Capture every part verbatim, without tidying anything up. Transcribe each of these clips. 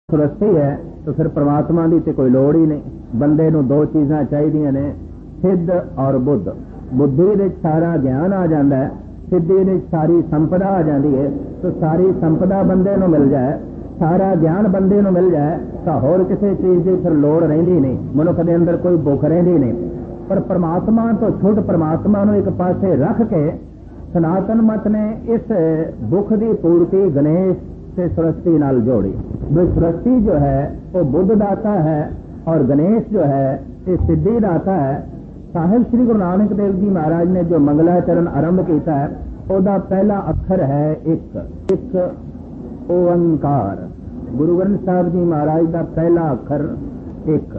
सुरस्ती है तो फिर परमात्मा की तो कोई लोड़ ही नहीं। बंदे नूं दो चीज़ां चाहिदियां ने, सिद्ध और बुद्ध। बुद्धि दे सारा ज्ञान आ जाता है, सिद्धि दे सारी संपदा आ जाती है। तो सारी संपदा बंदे नूं मिल जाए, सारा ज्ञान बंदे नूं मिल जाए तो होर किसी चीज़ की फिर लोड़ रहिंदी नहीं। मनुख दे अंदर कोई भुख रहिंदी नहीं। पर परमात्मा तो छुट परमात्मा नूं एक पासे रख के सनातन मत ने इस भुख की पूर्ति गणेश से सृष्टि नाल जोड़ी। सृष्टि जो है वो बुद्ध दाता है और गणेश जो है ये सिद्धि दाता है। साहिब श्री गुरु नानक देव जी महाराज ने जो मंगलाचरण आरंभ किया है उसका पहला अक्षर है एक एक ओंकार। गुरु ग्रंथ साहब जी महाराज का पहला अक्षर एक,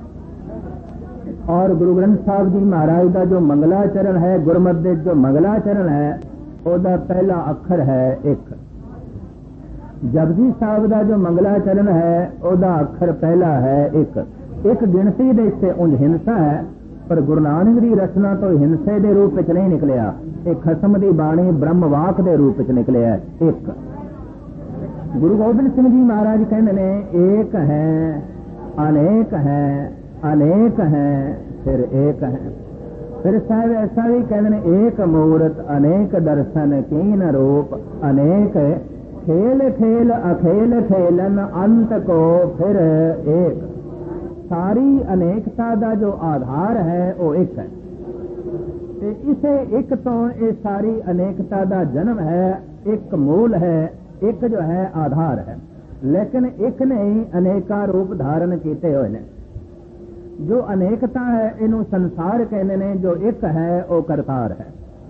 और गुरु ग्रंथ साहब जी महाराज का जो मंगलाचरण है, गुरमत जो मंगलाचरण है उसका पहला अक्षर है एक। जपजी साहब का जो मंगलाचरण है उसका अक्षर पहला है एक। एक गिनती दे से उंज हिंसा है, पर गुरु नानक की रचना तो हिंसे के रूप में नहीं निकलिया। एक खसम की बाणी ब्रह्मवाक के रूप में निकलिया एक। गुरु गोबिंद सिंह जी महाराज कहते ने एक है अनेक है, अनेक है फिर एक है। फिर साहब ऐसा भी कहते ने एक मूर्त अनेक दर्शन कीन रूप अनेक खेल खेल अखेल खेलन अंत को फिर एक। सारी अनेकता का जो आधार है वो एक है। ते इसे एक तो ये सारी अनेकता का जन्म है, एक मूल है, एक जो है आधार है। लेकिन एक ने ही अनेका रूप धारण किए हुए हैं। जो अनेकता है इनू संसार कहने ने, जो एक है वो करतार है।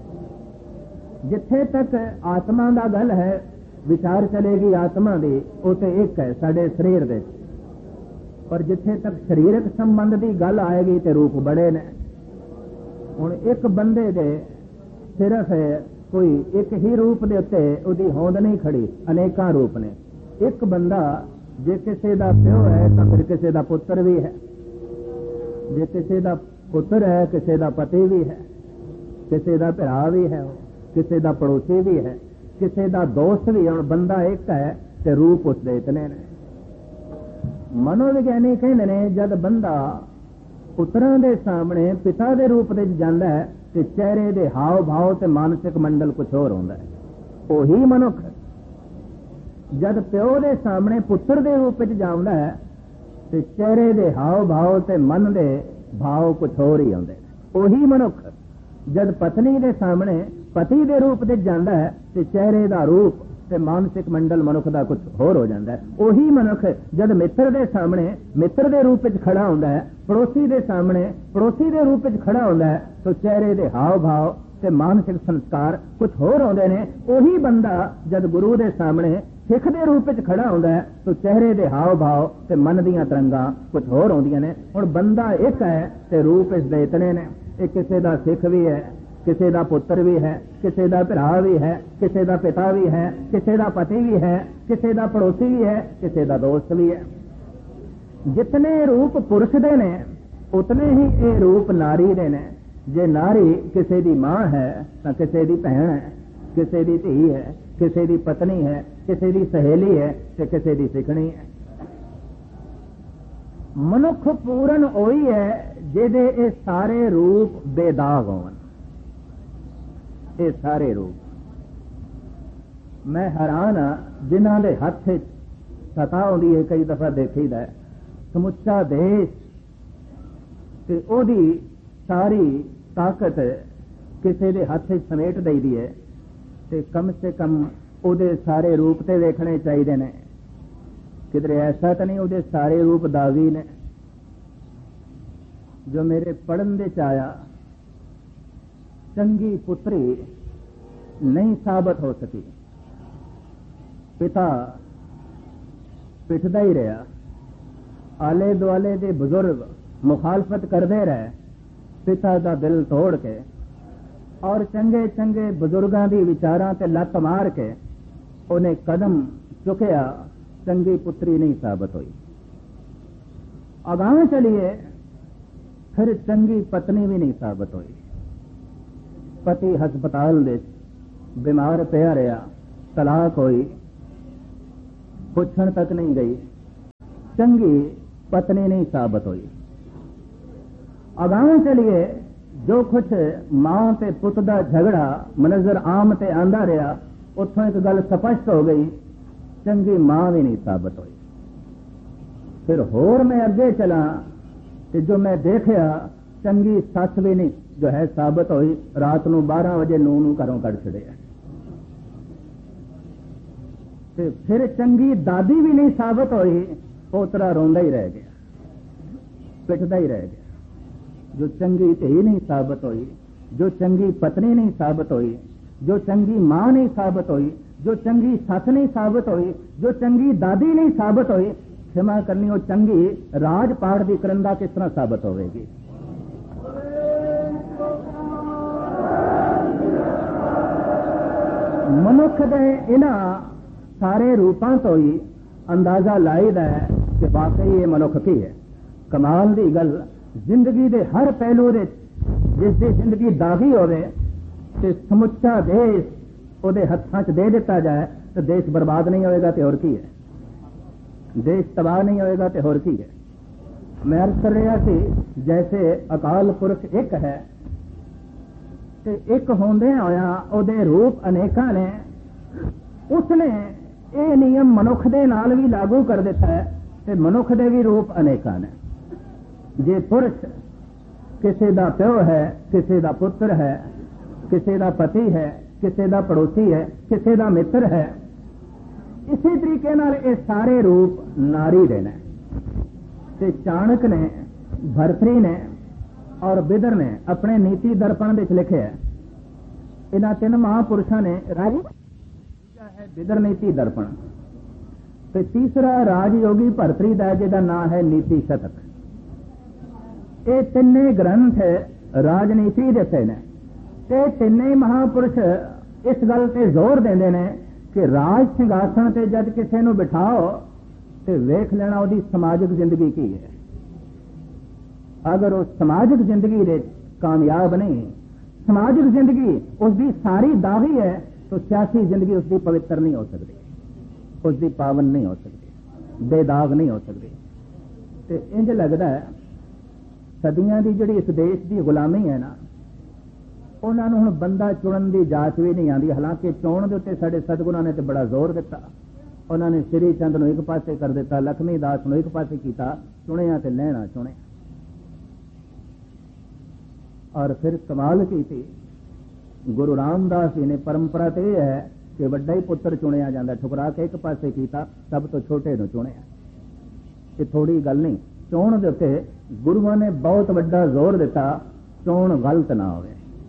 जिथे तक आत्मा का गल है विचार चलेगी आत्मा की, वो तो एक है साडे शरीर दे। पर जिथे तक शरीरक संबंध की गल आएगी तो रूप बड़े ने। हुण एक बंदे दे सिर्फ कोई एक ही रूप दे उत्ते उहदी होंद नहीं खड़ी, अनेका रूप ने। एक बंदा जे किसी का प्यो है तो फिर किसी का पुत्र भी है, जे किसी का पुत्र है किसी का पति भी है, किसी का भरा भी है, किसी का पड़ोसी भी है, किसी का दोस्त भी है। बंदा एक है तो रूप उसके इतने ने। मनोविज्ञानी कहते ने जब बंदा पुत्रां दे सामने पिता के रूप में जाता है तो चेहरे के हाव भाव ते मानसिक मंडल कुछ होर होंदा है। वही मनुख जब प्यो के सामने पुत्र के रूप में जाता है तो चेहरे के हाव भाव ते मन के भाव कुछ होर ही आते हैं। वही मनुख जब पत्नी के सामने पति के रूप में जाता है तो चेहरे का रूप ते मानसिक मंडल मनुख का कुछ होर हो जाता है। वही मनुख जब मित्र के सामने मित्र के रूप में खड़ा होता है, पड़ोसी के सामने पड़ोसी के रूप में खड़ा होता है तो चेहरे के हाव भाव ते मानसिक संस्कार कुछ होर होंदे ने। वही बंदा जब गुरु के सामने सिख के रूप में खड़ा होता है तो चेहरे के हाव भाव ते मन दीयां तरंगां कुछ होर होंदियां ने। हुण बंदा एक है ते रूप इसदे इतने ने। एक किसी का सिख भी है, किसी का पुत्र भी है, किसी का भरा भी है, किसी का पिता भी है, किसी का पति भी है, किसी का पड़ोसी भी है, किसी का दोस्त भी है। जितने रूप पुरुष दे ने उतने ही ये रूप नारी दे ने। जे नारी किसी की मां है तो किसी की भैन है, किसी की धी है, किसी की पत्नी है, किसी की सहेली है तो किसी की सिखणी है। मनुख पूर्ण वही है जिहदे ये सारे रूप बेदाग होवन। ये सारे रूप मैं हैरान हाँ जिन्हां दे हथ सता आउंदी है। कई दफा देखीदा है समुचा देश ते ओदी सारी ताकत किसी दे हथ समेट दईदी है ते कम से कम ओदे सारे रूप ते देखने चाहिए ने। किधरे ऐसा तो नहीं ओदे सारे रूप दागी ने। जो मेरे पढ़न दे आया चंगी पुत्री नहीं साबित हो सकी। पिता पिटदा ही रहा, आले दुआले के बुजुर्ग मुखालफत करते रहे पिता का दिल तोड़ के, और चंगे चंगे बुजुर्गों की विचारां ते लत मार के उन्हें कदम चुकया, चंगी पुत्री नहीं साबित हुई। अगां चलिए फिर चंगी पत्नी भी नहीं साबित हुई। पति हस्पताल दे बीमार पिया रहा, तलाक हुई, पुछण तक नहीं गई। चंगी पत्नी नहीं साबित हुई। अगां चलिए जो कुछ मां ते पुत दा झगड़ा मनजर आम ते आंदा रहा, उत्थों एक गल स्पष्ट हो गई, चंगी मां भी नहीं साबित हुई। फिर होर मैं अगे चला ते जो मैं देखा, चंगी सस भी नहीं जो है साबित हुई। रात नूं बारह बजे नूं नूं घरों कढ़ छड़िया। ते फिर चंगी दादी भी नहीं साबित हुई, पोतरा रोंदा ही रह गया, पिटदा ही रह गया। जो चंगी धी नहीं साबित हुई, जो चंगी पत्नी नहीं साबित हुई, जो चंगी मां नहीं साबित हुई, जो चंगी सस नहीं साबित हुई, जो चंगी दादी नहीं साबित हुई, क्षमा करनी वो चंगी राजपाट की करंदा किस तरह साबित होगी। मनुख दे इन्हां सारे रूपां तो ही अंदाजा लाईदा है कि वाकई ये मनुख की है। कमाल दी गल, जिंदगी दे हर पहलू दे जिस दी जिंदगी दागी होवे ते समुच्चा देश ਉਹਦੇ हत्थां च दे दिता जाए तो देश बर्बाद नहीं होएगा तो और की है, देश तबाह नहीं होएगा तो और की है। मैं अर्ज कर रहा सी जैसे अकाल पुरख एक है ते एक होंदे होया ਉਹਦੇ रूप अनेकां ने, उसने ਇਹ नियम मनुख दे नाल भी लागू कर दिता है ते मनुख दे भी रूप अनेकां ने। जे पुरुष किसी दा प्यो है, किसी दा पुत्र है, किसी दा पति है, किसी दा पड़ोसी है, किसी दा मित्र है, इसी तरीके नाल ये सारे रूप नारी दे ने। ते चाणक ने, भरतरी ने और बिदर ने अपने नीति दर्पण विच लिखे है, इन्हां तीन महापुरुषों ने राज है बिदर नीति दर्पण, ते तीसरा राजयोगी भरतरी दा जिहदा नाम है नीति शतक। ये तिन्ने ग्रंथ राजनीति दे ने ते तिन्ने महापुरुष इस गल ते जोर देंदे ने कि राज सिंघासन ते जद किसी नूं बिठाओ ते वेख लेना उसदी समाजिक जिंदगी की है। अगर वो समाजिक जिंदगी दे कामयाब नहीं, समाजिक जिंदगी उसदी सारी दागी है, तो सियासी जिंदगी उसदी पवित्र नहीं हो सकती, उसदी पावन नहीं हो सकती, बेदाग नहीं हो सकती। ते इंज लगदा है सदियां दी जिहड़ी इस देश की गुलामी है ना, उन्होंने हुण बंदा चुनन की जाच भी नहीं आती। हालांकि चोण के उत्ते साडे सतगुरां ने तो बड़ा जोर दिता, उन्होंने श्री चंद नूं एक पासे कर दिता, लक्ष्मी दास नूं एक पासे किया, चुनिया ते लैणा चुने। और फिर कमाल की थी गुरु रामदास जी ने, परंपरा तो यह है कि वड्डा ही पुत्र चुनिया जाता, ठुकरा के एक पासे किया, सब तो छोटे नूं चुनिया। ये थोड़ी गल नहीं, चोण के उत्ते गुरुआं ने बहुत वड्डा जोर दिता, चोण गलत ना होवे।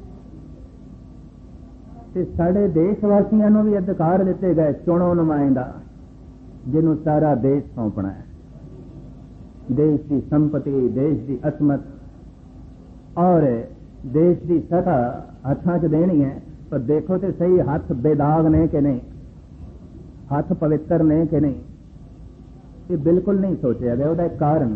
ते साडे देशवासियों नूं भी अधिकार दिते गए, चुनो नुमाइंदा जिन्हों सारा देश सौंपना है, देश की संपत्ति, देश की असमत और देश की सतह हथां च देनी है। पर देखो तो सही, हथ बेदाग ने कि नहीं, हथ पवित्र ने कि नहीं, ये बिल्कुल नहीं सोचा गया। उसका एक कारण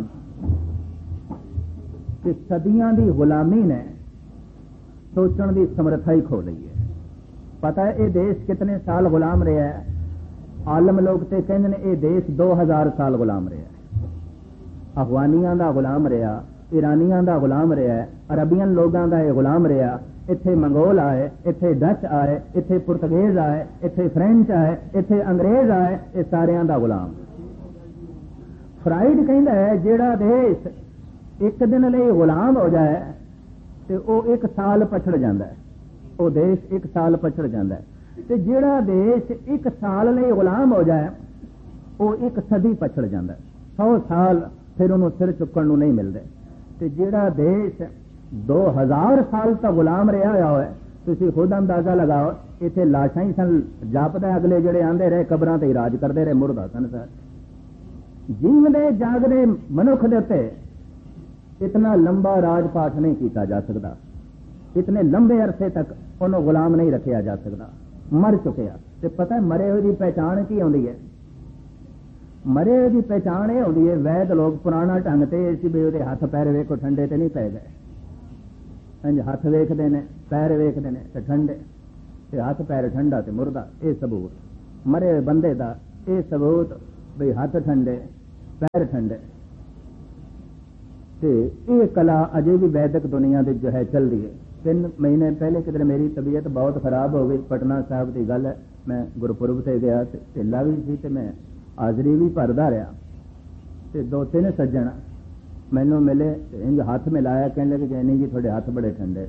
कि सदियां की गुलामी ने सोचण की समर्था ही खो ली है। पता है ये देश कितने साल गुलाम रहा है? आलम लोग तो कहते हैं ये देश दो हजार साल गुलाम रहा है। अफगानियां का गुलाम रहा, ईरानियां का गुलाम रहा है, अरबियन लोगों का यह गुलाम रहा। इत्थे मंगोल आए, इत्थे डच आए, इत्थे पुर्तगेज आए, इत्थे फ्रेंच आए, इत्थे अंग्रेज आए, ये सारियां दा गुलाम। फ्राइड कहता है जेड़ा देश एक दिन लिए गुलाम हो जाए तो वह एक साल पछड़ जाता है, वो देश एक साल पछड़ जाता है। तो जेड़ा देश एक साल लिए गुलाम हो जाए वो एक सदी पछड़ जाता है, सौ साल फिर उन्होंने सिर चुकन नूं नहीं मिलते। तो जेड़ा देश दो हजार साल तक गुलाम रहा हो, तुसीं खुद अंदाजा लगाओ, इत्थे लाशां ही सन, जापदा अगले जेड़े आंदे रहे कबरां ते राज करते रहे, मुर्दा सन सर। जीवदे जागदे मनुख दे उत्ते इतना लंबा राजपाठ नहीं किया जा सकता, इतने लंबे अरसे तक उन्होंने गुलाम नहीं रखा जा सकता। मर चुके तो पता है मरे हुए की पहचान की आती है? मरे हुए की पहचान यह होती है, वैद लोग पुराना ढंग से इसी भी वो हथ पैर वेखो ठंडे तो नहीं पै गए, इंज हथ वेखते हैं, पैर वेखते हैं तो ठंडे, तो हथ पैर ठंडा तो मुर्दा, ये सबूत मरे हुए बंदे का, ये सबूत भी हथ ठंडे पैर ठंडे। ਤੇ ਇਹ ਕਲਾ ਅਜੇ ਵੀ ਵੈਦਿਕ ਦੁਨੀਆ ਦੇ ਜੋ ਹੈ ਚੱਲਦੀ ਹੈ। ਤਿੰਨ ਮਹੀਨੇ ਪਹਿਲੇ ਕਿਤੇ ਮੇਰੀ ਤਬੀਅਤ ਬਹੁਤ ਖਰਾਬ ਹੋ ਗਈ, ਪਟਨਾ ਸਾਹਿਬ ਦੀ ਗੱਲ ਹੈ। ਮੈਂ ਗੁਰਪੁਰਬ ਤੇ ਗਿਆ ਤੇ ਢਿੱਲਾ ਵੀ ਸੀ ਤੇ ਮੈਂ ਹਾਜ਼ਰੀ ਵੀ ਭਰਦਾ ਰਿਹਾ ਤੇ ਦੋ ਤਿੰਨ ਸੱਜਣ ਮੈਨੂੰ ਮਿਲੇ, ਇੰਜ ਹੱਥ ਮਿਲਾਇਆ, ਕਹਿਣ ਲੱਗੇ ਜੈਨੀ ਜੀ ਤੁਹਾਡੇ ਹੱਥ ਬੜੇ ਠੰਡੇ।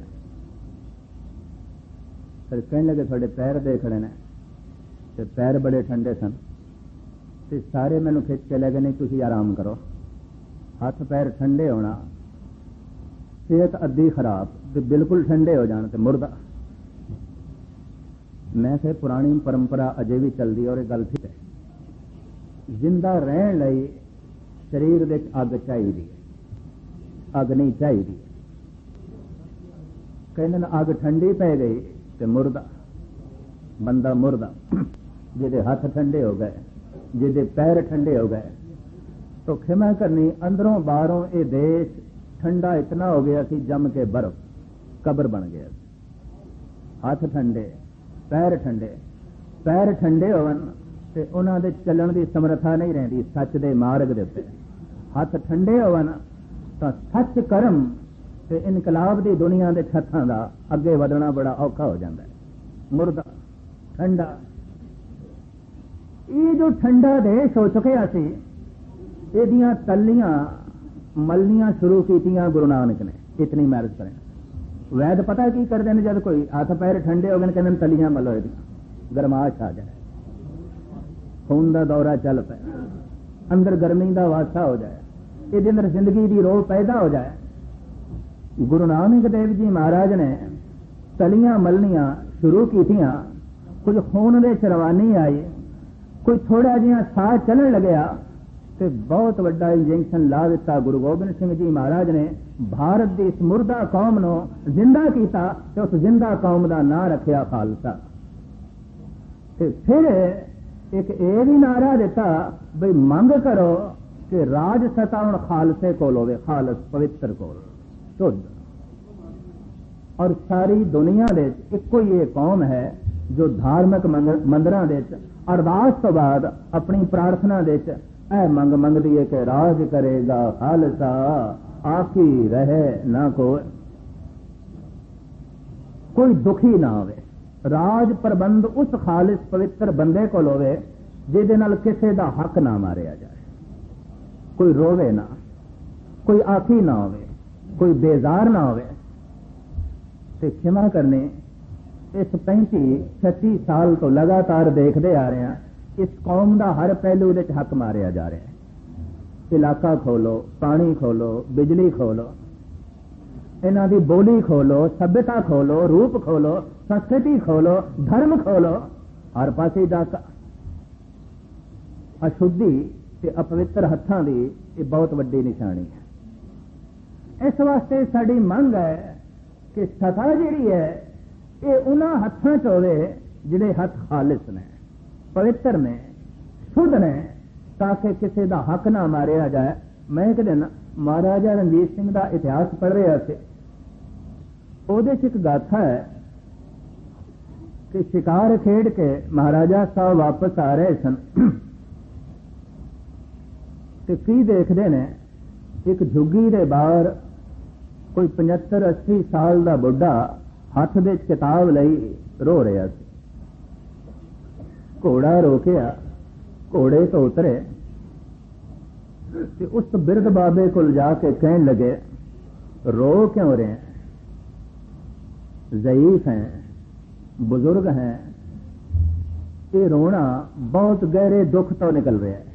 ਫਿਰ ਕਹਿਣ ਲੱਗੇ ਤੁਹਾਡੇ ਪੈਰ ਦੇਖਣੇ ਨੇ, ਤੇ ਪੈਰ ਬੜੇ ਠੰਡੇ ਸਨ। ਤੇ ਸਾਰੇ ਮੈਨੂੰ ਖਿੱਚ ਕੇ ਲੈ ਗਏ, ਨਹੀਂ ਤੁਸੀਂ ਆਰਾਮ ਕਰੋ, ਹੱਥ ਪੈਰ ਠੰਡੇ ਹੋਣਾ, ਸਿਹਤ ਅੱਧੀ ਖਰਾਬ ਤੇ ਬਿਲਕੁਲ ਠੰਡੇ ਹੋ ਜਾਣ ਤੇ ਮੁਰਦਾ। ਮੈਂ ਕਿਹਾ ਪੁਰਾਣੀ ਪਰੰਪਰਾ ਅਜੇ ਵੀ ਚੱਲਦੀ ਔਰ ਇਹ ਗੱਲ ਠੀਕ ਹੈ। ਜ਼ਿੰਦਾ ਰਹਿਣ ਲਈ ਸਰੀਰ ਵਿੱਚ ਅੱਗ ਚਾਹੀਦੀ ਹੈ, ਅੱਗ ਨਹੀਂ ਚਾਹੀਦੀ। ਕਹਿੰਦੇ ਨੇ ਅੱਗ ਠੰਡੀ ਪੈ ਗਈ ਤੇ ਮੁਰਦਾ, ਬੰਦਾ ਮੁਰਦਾ। ਜਿਹਦੇ ਹੱਥ ਠੰਡੇ ਹੋ ਗਏ, ਜਿਹਦੇ ਪੈਰ ਠੰਡੇ ਹੋ ਗਏ, तो क्षमा करनी अंदरों बाहरों ये देश ठंडा इतना हो गया कि जम के बर्फ कब्र बन गया। हाथ ठंडे पैर ठंडे, पैर ठंडे होवन ते उन्हां दे चलण दी समर्था नहीं रहिंदी सच दे मार्ग दे उत्ते। हथ ठंडे होवन तां सच कर्म ते इनकलाब दी दुनिया दे हत्थां दा अगे वधना बड़ा औखा हो जांदा है। मुर्दा ठंडा, ये जो ठंडा देश हो चुकिया सी, ਇਹਦੀਆਂ ਤਲੀਆਂ ਮਲਣੀਆਂ ਸ਼ੁਰੂ ਕੀਤੀਆਂ ਗੁਰੂ ਨਾਨਕ ਨੇ। ਇਤਨੀ ਮੈਰਿਜ ਕਰੇ ਵੈਦ ਪਤਾ ਕੀ ਕਰਦੇ ਨੇ, ਜਦ ਕੋਈ ਹੱਥ ਪੈਰ ਠੰਡੇ ਹੋ ਗਏ ਕਹਿੰਦੇ ਤਲੀਆਂ ਮਲੋ, ਇਹਦੀਆਂ ਗਰਮਾਸ਼ ਆ ਜਾਏ, ਖੂਨ ਦਾ ਦੌਰਾ ਚੱਲ ਪਏ, ਅੰਦਰ ਗਰਮੀ ਦਾ ਵਾਸਾ ਹੋ ਜਾਏ, ਇਹਦੇ ਅੰਦਰ ਜ਼ਿੰਦਗੀ ਦੀ ਰੋਹ ਪੈਦਾ ਹੋ ਜਾਏ। ਗੁਰੂ ਨਾਨਕ ਦੇਵ ਜੀ ਮਹਾਰਾਜ ਨੇ ਤਲੀਆਂ ਮਲਣੀਆਂ ਸ਼ੁਰੂ ਕੀਤੀਆਂ। ਕੁਝ ਖੂਨ ਦੇ ਚਰਵਾਨੀ ਆਈ, ਕੋਈ ਥੋੜਾ ਜਿਹਾ ਸਾਹ ਚੱਲਣ ਲੱਗਿਆ ਤੇ ਬਹੁਤ ਵੱਡਾ ਇੰਜੈਕਸ਼ਨ ਲਾ ਦਿੱਤਾ। ਗੁਰੂ ਗੋਬਿੰਦ ਸਿੰਘ ਜੀ ਮਹਾਰਾਜ ਨੇ ਭਾਰਤ ਦੀ ਇਸ ਮੁਰਦਾ ਕੌਮ ਨੂੰ ਜ਼ਿੰਦਾ ਕੀਤਾ ਤੇ ਉਸ ਜ਼ਿੰਦਾ ਕੌਮ ਦਾ ਨਾਂ ਰੱਖਿਆ ਖਾਲਸਾ। ਤੇ ਫਿਰ ਇੱਕ ਇਹ ਵੀ ਨਾਰਾ ਦਿੱਤਾ ਬਈ ਮੰਗ ਕਰੋ ਕਿ ਰਾਜ ਸਤਾ ਹੁਣ ਖਾਲਸੇ ਕੋਲ ਹੋਵੇ, ਖਾਲਸ ਪਵਿੱਤਰ ਕੋਲ ਸ਼ੁੱਧ। ਔਰ ਸਾਰੀ ਦੁਨੀਆ ਦੇ ਇੱਕੋ ਹੀ ਇਹ ਕੌਮ ਹੈ ਜੋ ਧਾਰਮਿਕ ਮੰਦਰਾਂ ਦੇ ਅਰਦਾਸ ਤੋਂ ਬਾਅਦ ਆਪਣੀ ਪ੍ਰਾਰਥਨਾ ਦੇ ਵਿੱਚ ऐ मंग मंगदी है कि राज करेगा खालसा, आखी रहे ना कोई, कोई दुखी ना होवे। राज प्रबंध उस खालिस पवित्र बंदे को होवे जिहदे नाल किसे दा हक ना मारिया जाए, कोई रोवे ना, कोई आखी ना होवे, कोई बेजार ना होवे। ते क्षमा करने इस पैंती छत्ती साल तो लगातार देखते आ रहे हैं इस कौम का हर पहलू दे हक मारिया जा रहा है। इलाका खोलो, पानी खोलो, बिजली खोलो, इन्हां दी बोली खोलो, सभ्यता खोलो, रूप खोलो, संस्कृति खोलो, धर्म खोलो, हर पासे डाका। अशुद्धि ते अपवित्र हत्थां दी ये बहुत वड्डी निशानी है। इस वास्ते साडी मंग है कि सता जिहड़ी है ये उन्हां हत्थां च होवे जिहड़े हत्थ खालिस ने, पवित्र ने, शुद्ध ने, ताकि किसी का हक ना मारिया जाए। मैं एक दिन महाराजा रणजीत सिंह का इतिहास पढ़ रहा थे, ਉਹਦੇ ਚ ਇੱਕ गाथा है कि शिकार खेड के महाराजा साहब वापस आ रहे सन ते की देखते ने एक झुग्गी दे बाहर कोई पचहत्तर अस्सी साल का बुढ़ा हथ दे किताब लई रो रहा सी। घोड़ा रोकिया, घोड़े तो उतरे ते उस बिरध बाबे को जाके कहने लगे रो क्यों रहे हैं, ज़ईफ हैं, बुजुर्ग हैं, ये रोना बहुत गहरे दुख तो निकल रहा है।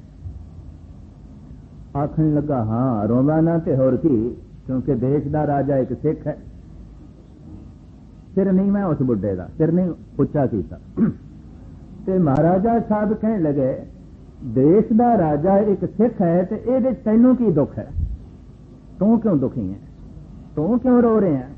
आखन लगा हाँ रोवा ना ते होर की, क्योंकि देश का राजा एक सिख है। सिर नहीं मैं उस बुढ़े का सिर नहीं उच्चा किया। ते महाराजा साहब कहने लगे देश का राजा एक सिख है ते ये तैनू की दुख है, तू क्यों दुखी है, तू क्यों रो रहे हैं।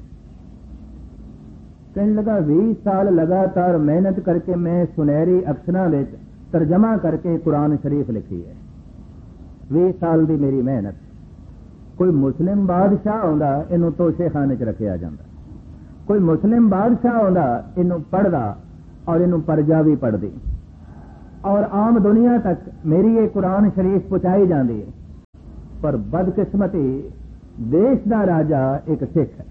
कहने लगा बीस साल लगातार मेहनत करके मैं सुनहरी अक्षरां विच तर्जमा करके कुरान शरीफ लिखी है। बीस साल की मेरी मेहनत। कोई मुस्लिम बादशाह आउंदा इनू तोशेखाने च रखिया जांदा, कोई मुस्लिम बादशाह आउंदा इनू पढ़दा और इनू परजा भी पढ़दी और आम दुनिया तक मेरी ये कुरान शरीफ पहुंचाई जाती है। पर बदकिस्मती देश का राजा एक सिख है।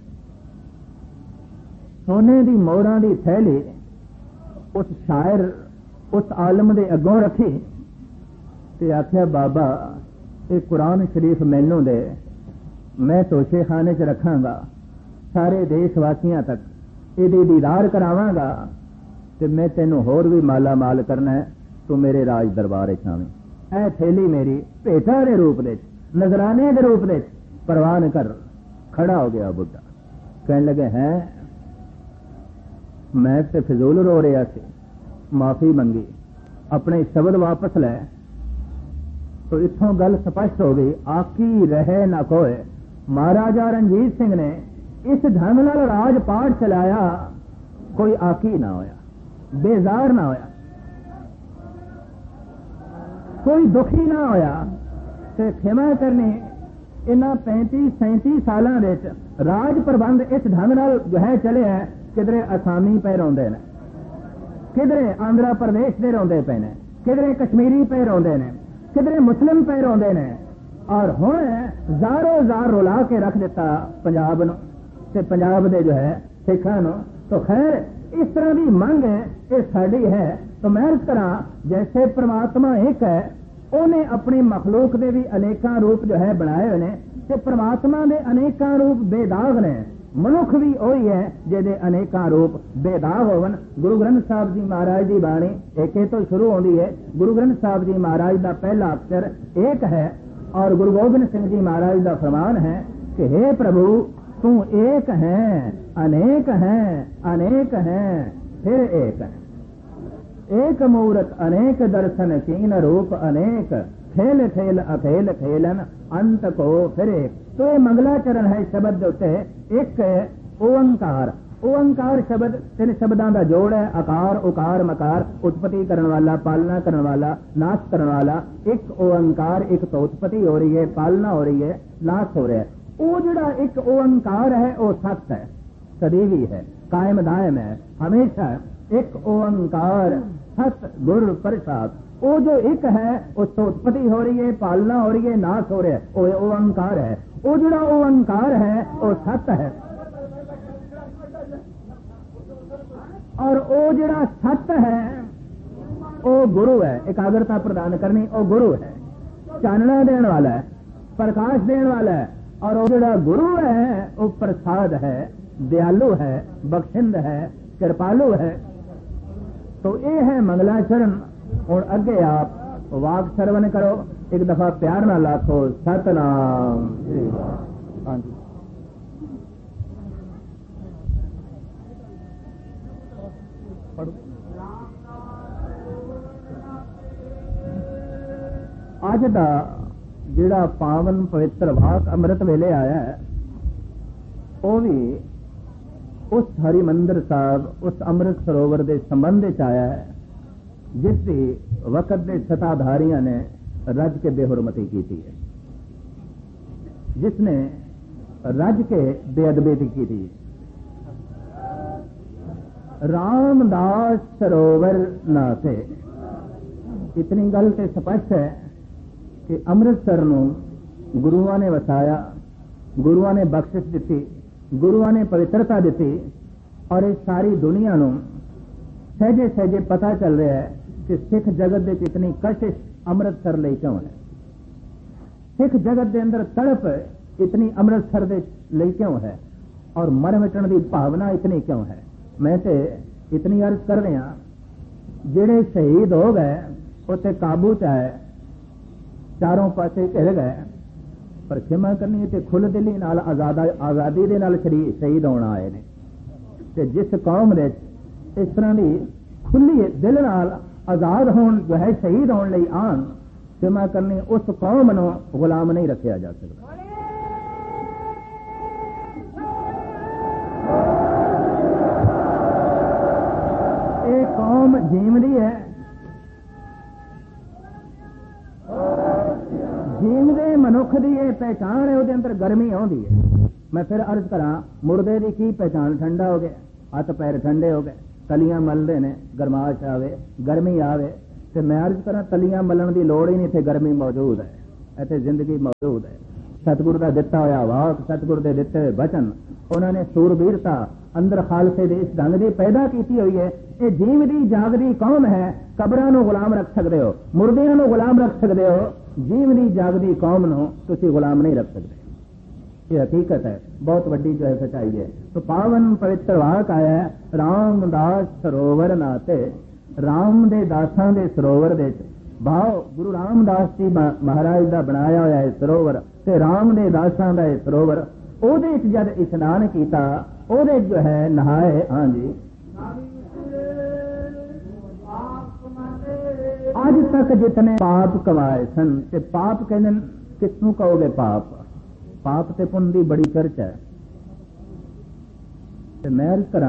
सोने की मोहरां की थैली उस शायर उस आलम के अगों रखी ते आख्या बाबा ये कुरान शरीफ मैनू दे, मैं तोशे खाने च रखांगा, सारे देशवासियों तक इहदी दीदार करावांगा ते मैं तेनू होर भी माला माल करना है, तू मेरे राज दरबार आवी। ऐ थैली मेरी भेटा के रूप दे नजराने के रूप दे परवान कर। खड़ा हो गया बुढ़ा, कहने लगे हैं मैं ते फिजूल रो रहा सी, माफी मंगी, अपने शब्द वापस लै। तो इत्थों गल स्पष्ट हो गई, आकी रहे ना कोय। महाराजा रणजीत सिंह ने इस ढंग नाल राज पाठ चलाया, कोई आकी ना होया, बेजार ना होया, कोई दुखी ना होया। ते खिमा करनी इन्हां पैंती सैंती सालां दे राज प्रबंध इस ढंग नाल जो है चले है, किधरे असामी पे रोंदे ने, किधरे आंध्र प्रदेश दे रोंदे पे ने, किधरे कश्मीरी पे रोंदे ने, किधरे मुस्लिम पे रोंदे ने, और हुण जारो जार रुला के रख दिता पंजाब नूं ते पंजाब दे जो है सिखां नूं। तो खैर इस तरह की मंग ये साडी है। तो मैं अर्ज करा, जैसे परमात्मा एक है, उन्हें अपनी मखलूक दे भी अनेकां रूप जो है बनाए हुए ने, ते परमात्मा दे अनेकां रूप बेदाग ने, मनुख भी वही है जिहदे अनेकां रूप बेदाग होवन। गुरु ग्रंथ साहब जी महाराज की बाणी एक तो शुरू होती है। गुरु ग्रंथ साहब जी महाराज का पहला अक्षर एक है, और गुरु गोबिंद सिंह जी महाराज का फरमान है कि हे प्रभु तू एक है, अनेक है, अनेक है, फिर एक है, एक मूरत अनेक दर्शन कीन रूप अनेक, खेल खेल अखेल खेलन अंत को फिर एक। तो ये मंगलाचरण है शब्द उत्ते एक ओंकार। ओंकार शब्द तीन शब्दों का जोड़ है, आकार उकार मकार, उत्पत्ति करने वाला, पालना करने वाला, नाश करने वाला। एक ओंकार, एक तो उत्पत्ति हो रही है, पालना हो रही है, नाश हो रहा है। वो जोड़ा एक ओंकार है वो सत्य है, सदैवी है, कायम दायम है, हमेशा एक ओंकार सत गुर प्रसाद। वो जो एक है उससे उत्पत्ति हो रही है, पालना हो रही है, नाश हो रहा है, वो ओंकार है। वो जोड़ा ओंकार है वो सत्य है, और वो जोड़ा सत्य है वो गुरु है। एकाग्रता प्रदान करनी वो गुरु है, चानना देने वाला है, प्रकाश देने वाला है। और वो जोड़ा गुरु है वो प्रसाद है, दयालु है, बख्शिंद है, कृपालु है। तो ये है मंगलाचरण। और अगे आप वाक श्रवण करो, एक दफा प्यार ना लाखो सतनाम। हाँ जी, अज दा जिहड़ा पावन पवित्र वाक अमृत वेले आया है, वो भी उस हरिमंदिर साहब, उस अमृत सरोवर के संबंध च आया है जिसकी वक्त के सताधारियों ने रज के बेहुरमती की थी, जिसने रज के बेअदबी की थी। रामदास सरोवर नाते इतनी गल ते स्पष्ट है कि अमृतसर नूं गुरुआं ने वसाया, गुरुआं ने बख्शिश दी, गुरुआं ने पवित्रता दी, और इस सारी दुनिया नूं सहजे सहजे पता चल रहा है कि सिख जगत दे इतनी कशिश अमृतसर लई क्यों है, सिख जगत के अंदर तड़प इतनी अमृतसर दे लई क्यों है, और मर मिटण की भावना इतनी क्यों है। मैं ते इतनी अर्ज कर रहा, जिहड़े शहीद हो गए उत्ते काबू च आए, चारों पासे घिर गए, पर खिमा करनी ते खुल दिली नाल आजादा आजादी दे नाल शहीद होना आए ने। ते जिस कौम दे इस तरह की खुली दिल नाल आजाद होन जो है शहीद होने लई आन, खिमा करनी उस कौम नूं गुलाम नहीं रखा जा सकता। ये कौम जीवदी है, जीवदे मनुख की यह पहचान है, उसके अंदर गर्मी आती है। मैं फिर अर्ज करा, मुर्दे की की पहचान, ठंडा हो गया, हथ पैर ठंडे हो गए, तलियां मलते ने, गरमाश आवे, गर्मी आवे, तो मैं अर्ज करा तलियां मलन की लोड़ ही नहीं थे, गर्मी मौजूद है। ਇੱਥੇ ਜ਼ਿੰਦਗੀ ਮੌਜੂਦ ਹੈ। ਸਤਿਗੁਰੂ ਦਾ ਦਿੱਤਾ ਹੋਇਆ ਵਾਕ, ਸਤਿਗੁਰੂ ਦੇ ਦਿੱਤੇ ਹੋਏ ਬਚਨ, ਉਹਨਾਂ ਨੇ ਸੂਰਬੀਰਤਾ ਅੰਦਰ ਖਾਲਸੇ ਦੇ ਇਸ ਢੰਗ ਦੀ ਪੈਦਾ ਕੀਤੀ ਹੋਈ ਹੈ। ਇਹ ਜੀਵਦੀ ਜਾਗਦੀ ਕੌਮ ਹੈ। ਕਬਰਾਂ ਨੂੰ ਗੁਲਾਮ ਰੱਖ ਸਕਦੇ ਹੋ, ਮੁਰਦਿਆਂ ਨੂੰ ਗੁਲਾਮ ਰੱਖ ਸਕਦੇ ਹੋ, ਜੀਵਦੀ ਜਾਗਦੀ ਕੌਮ ਨੂੰ ਤੁਸੀਂ ਗੁਲਾਮ ਨਹੀਂ ਰੱਖ ਸਕਦੇ। ਇਹ ਹਕੀਕਤ ਹੈ, ਬਹੁਤ ਵੱਡੀ ਜੋ ਹੈ ਸੱਚਾਈ ਹੈ। तो पावन पवित्र वाक आया रामदास सरोवर नाते, राम दे दासां दे सरोवर दे भाव गुरु रामदास जी महाराज दा बनाया होया है सरोवर, ते राम दे दासां दा सरोवर, ओदे च जद इशनान कीता, ओदे जो है नहाए। हाँ जी, आज तक जितने पाप कमाए सन, ते पाप कहने किसनू कहोगे? पाप पाप ते पुण्य दी बड़ी चर्चा है। मैं करा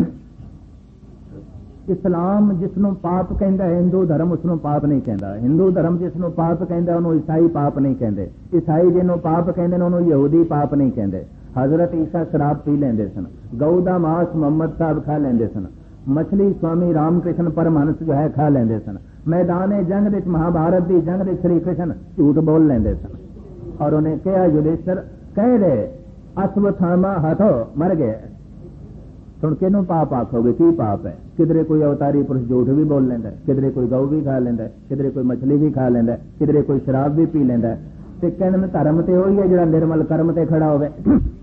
इस्लाम जिसनों पाप कहता है, हिंदू धर्म उसनों पाप नहीं कहता। हिंदू धर्म जिसनों पाप कहता उन्होंने ईसाई पाप नहीं कहते। ईसाई जिन्हों पाप कहते उन्होंने यहूदी पाप नहीं कहते। हजरत ईसा शराब पी लेंदे सन, गऊ दा मांस मोहम्मद साहब खा लेंदे सन, मछली स्वामी रामकृष्ण परमहंस जो है खा लेंदे सन, मैदान जंग विच महाभारत की जंग विच श्री कृष्ण झूठ बोल लेंदे सन। और उन्हें कहा युधिष्ठिर कह दे अश्वत्थामा हथो मर गए। सुन किनू पाप आखोगे? की पाप है? किधरे कोई अवतारी पुरुष झूठ भी बोल लेंदा है, किधरे कोई गऊ भी खा लेंदा है, किधरे कोई मछली भी खा लेंदा है, किधरे कोई शराब भी पी लेंदा है। ते कहने धर्म ते होई है जिहड़ा निर्मल कर्म ते खड़ा होवे,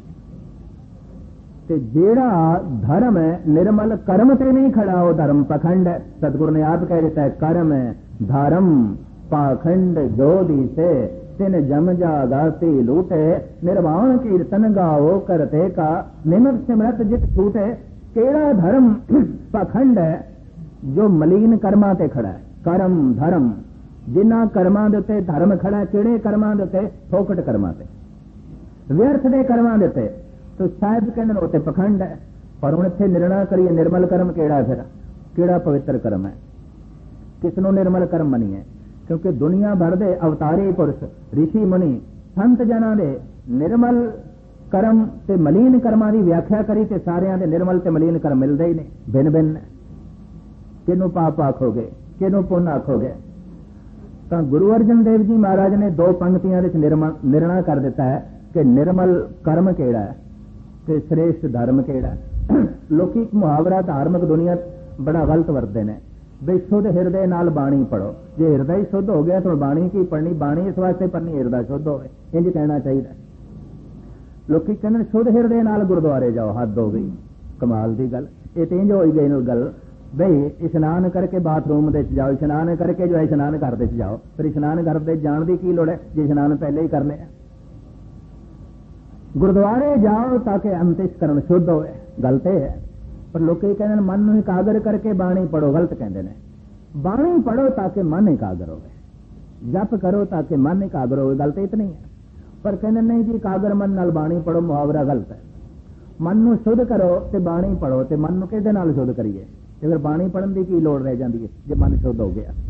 ते जिहड़ा धर्म है निर्मल कर्म ते नहीं खड़ा हो धर्म पखंड है। सतगुरु ने आप कह देता है कर्म है धर्म पाखंड जोधी से तिन जम जा गाती लूटे, निर्वाण कीर्तन गाओ करते का निमक सिमरत जित छूटे। केड़ा धर्म पखंड है? जो मलीन कर्मा ते खड़ा है। कर्म धर्म जिन्ना कर्मा दे उत्ते धर्म खड़ा है, केड़े कर्मा दे उत्ते? फोकट कर्मा ते, व्यर्थ दे कर्मा दे उत्ते। तो साहिब कहने उत्ते पखंड है। पर हुण इत्थे निर्णय करिए निर्मल कर्म केड़ा है? फिर केड़ा पवित्र कर्म है? किसनों निर्मल कर्म मनीए? क्योंकि दुनिया भर दे अवतारी पुरुष ऋषि मुनि संत जना दे निर्मल कर्म ते मलीन कर्मां दी व्याख्या करी ते सारियां दे निर्मल ते मलीन कर्म मिलदे ही नहीं, भिन्न भिन्न। किनू पाप आखोगे, किनू पुण्य आखोगे? तो गुरु अर्जन देव जी महाराज ने दो पंक्तियां विच निर्णय कर दिता है कि निर्मल कर्म केड़ा है ते श्रेष्ठ धर्म केड़ा है। लोकी मुहावरा धार्मिक दुनिया बड़ा गलत वरतदे ने बई शुद्ध हिरदे नाल बाणी पढ़ो। जे हिरदा शुद्ध हो गया तो बाणी की पढ़नी? बाणी इस वास्ते पढ़नी हिरदा शुद्ध होवे, इंज कहना चाहिए। लोकी कहंदे शुद्ध हिरदे नाल गुरुद्वारे जाओ, हद हो गई, कमाल दी गल। ये तो इंज होई गई गल बई इशनान करके बाथरूम दे जाओ, इशनान करके जो है इशनान घर दे जाओ। फिर इशनान घर दे जाण दी की लोड़ है जे इशनान पहले ही कर लिया। गुरुद्वारे जाओ ताकि अंतःकरण शुद्ध होवे, गल ते है। पर लोग कहते हैं मन नूं एकागर करके बाणी पढ़ो, गलत कहते हैं। बाणी पढ़ो ताकि मन एकागर हो, जप करो ताकि मन एकागर हो, गल तो इतनी है। पर कहते नहीं जी एकागर मन नाल बाणी पढ़ो, मुहावरा गलत है। मन नूं शुद्ध करो ते बाणी पढ़ो, ते मन नूं किहदे नाल शुद्ध करिए? ते फिर बाणी पढ़न की की लोड़ रह जाती है जे मन शुद्ध हो गया।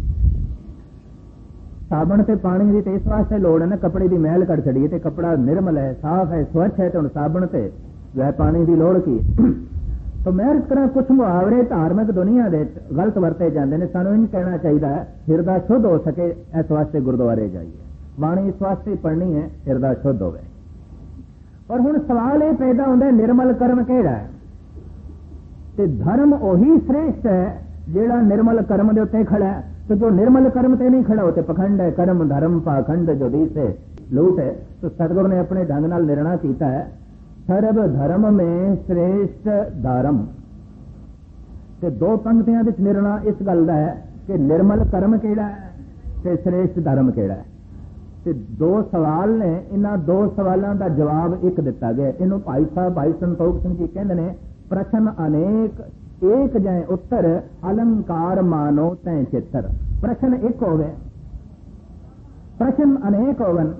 साबण ते पानी की तो इस वास्ते लोड़ है ना, कपड़े की मैल कट छड़िए तो कपड़ा निर्मल है, साफ है, स्वच्छ है, तो हुण साबण ते जो है पानी की लोड़ की। तो मैं इस तरह कुछ मुहावरे धार्मिक दुनिया दे गलत वरते जाते हैं। सानू इन कहना चाहिए हिरदा शुद्ध हो सके, इस वास्ते गुरुद्वारे जाइए, बाणी इस वास्ते पढ़नी है हिरदा शुद्ध होवे। और हुण सवाल ये पैदा होता है निर्मल कर्म केड़ा है? ते धर्म ओही श्रेष्ठ है जेड़ा निर्मल कर्म दे उत्ते खड़ा है। तो जो निर्मल कर्म ते नहीं खड़ा होते पखंड है, कर्म धर्म पाखंड जो दी से लूट है। तो सतगुरु ने अपने ढंग नाल निर्णय कीता है सर्व धर्म में श्रेष्ठ धर्म। ते दो पंक्तियां विच निर्णय इस गल दा है कि निर्मल कर्म केड़ा है ते श्रेष्ठ धर्म केड़ा है। ते दो सवाल ने, इन्हां दो सवालों का जवाब एक दिता गया। इन्हों भाई साहब भाई संतोख सिंह जी कहते हैं प्रश्न अनेक एक जाए उत्तर अलंकार मानो तय चित्र। प्रश्न एक होवे, प्रश्न अनेक होवन।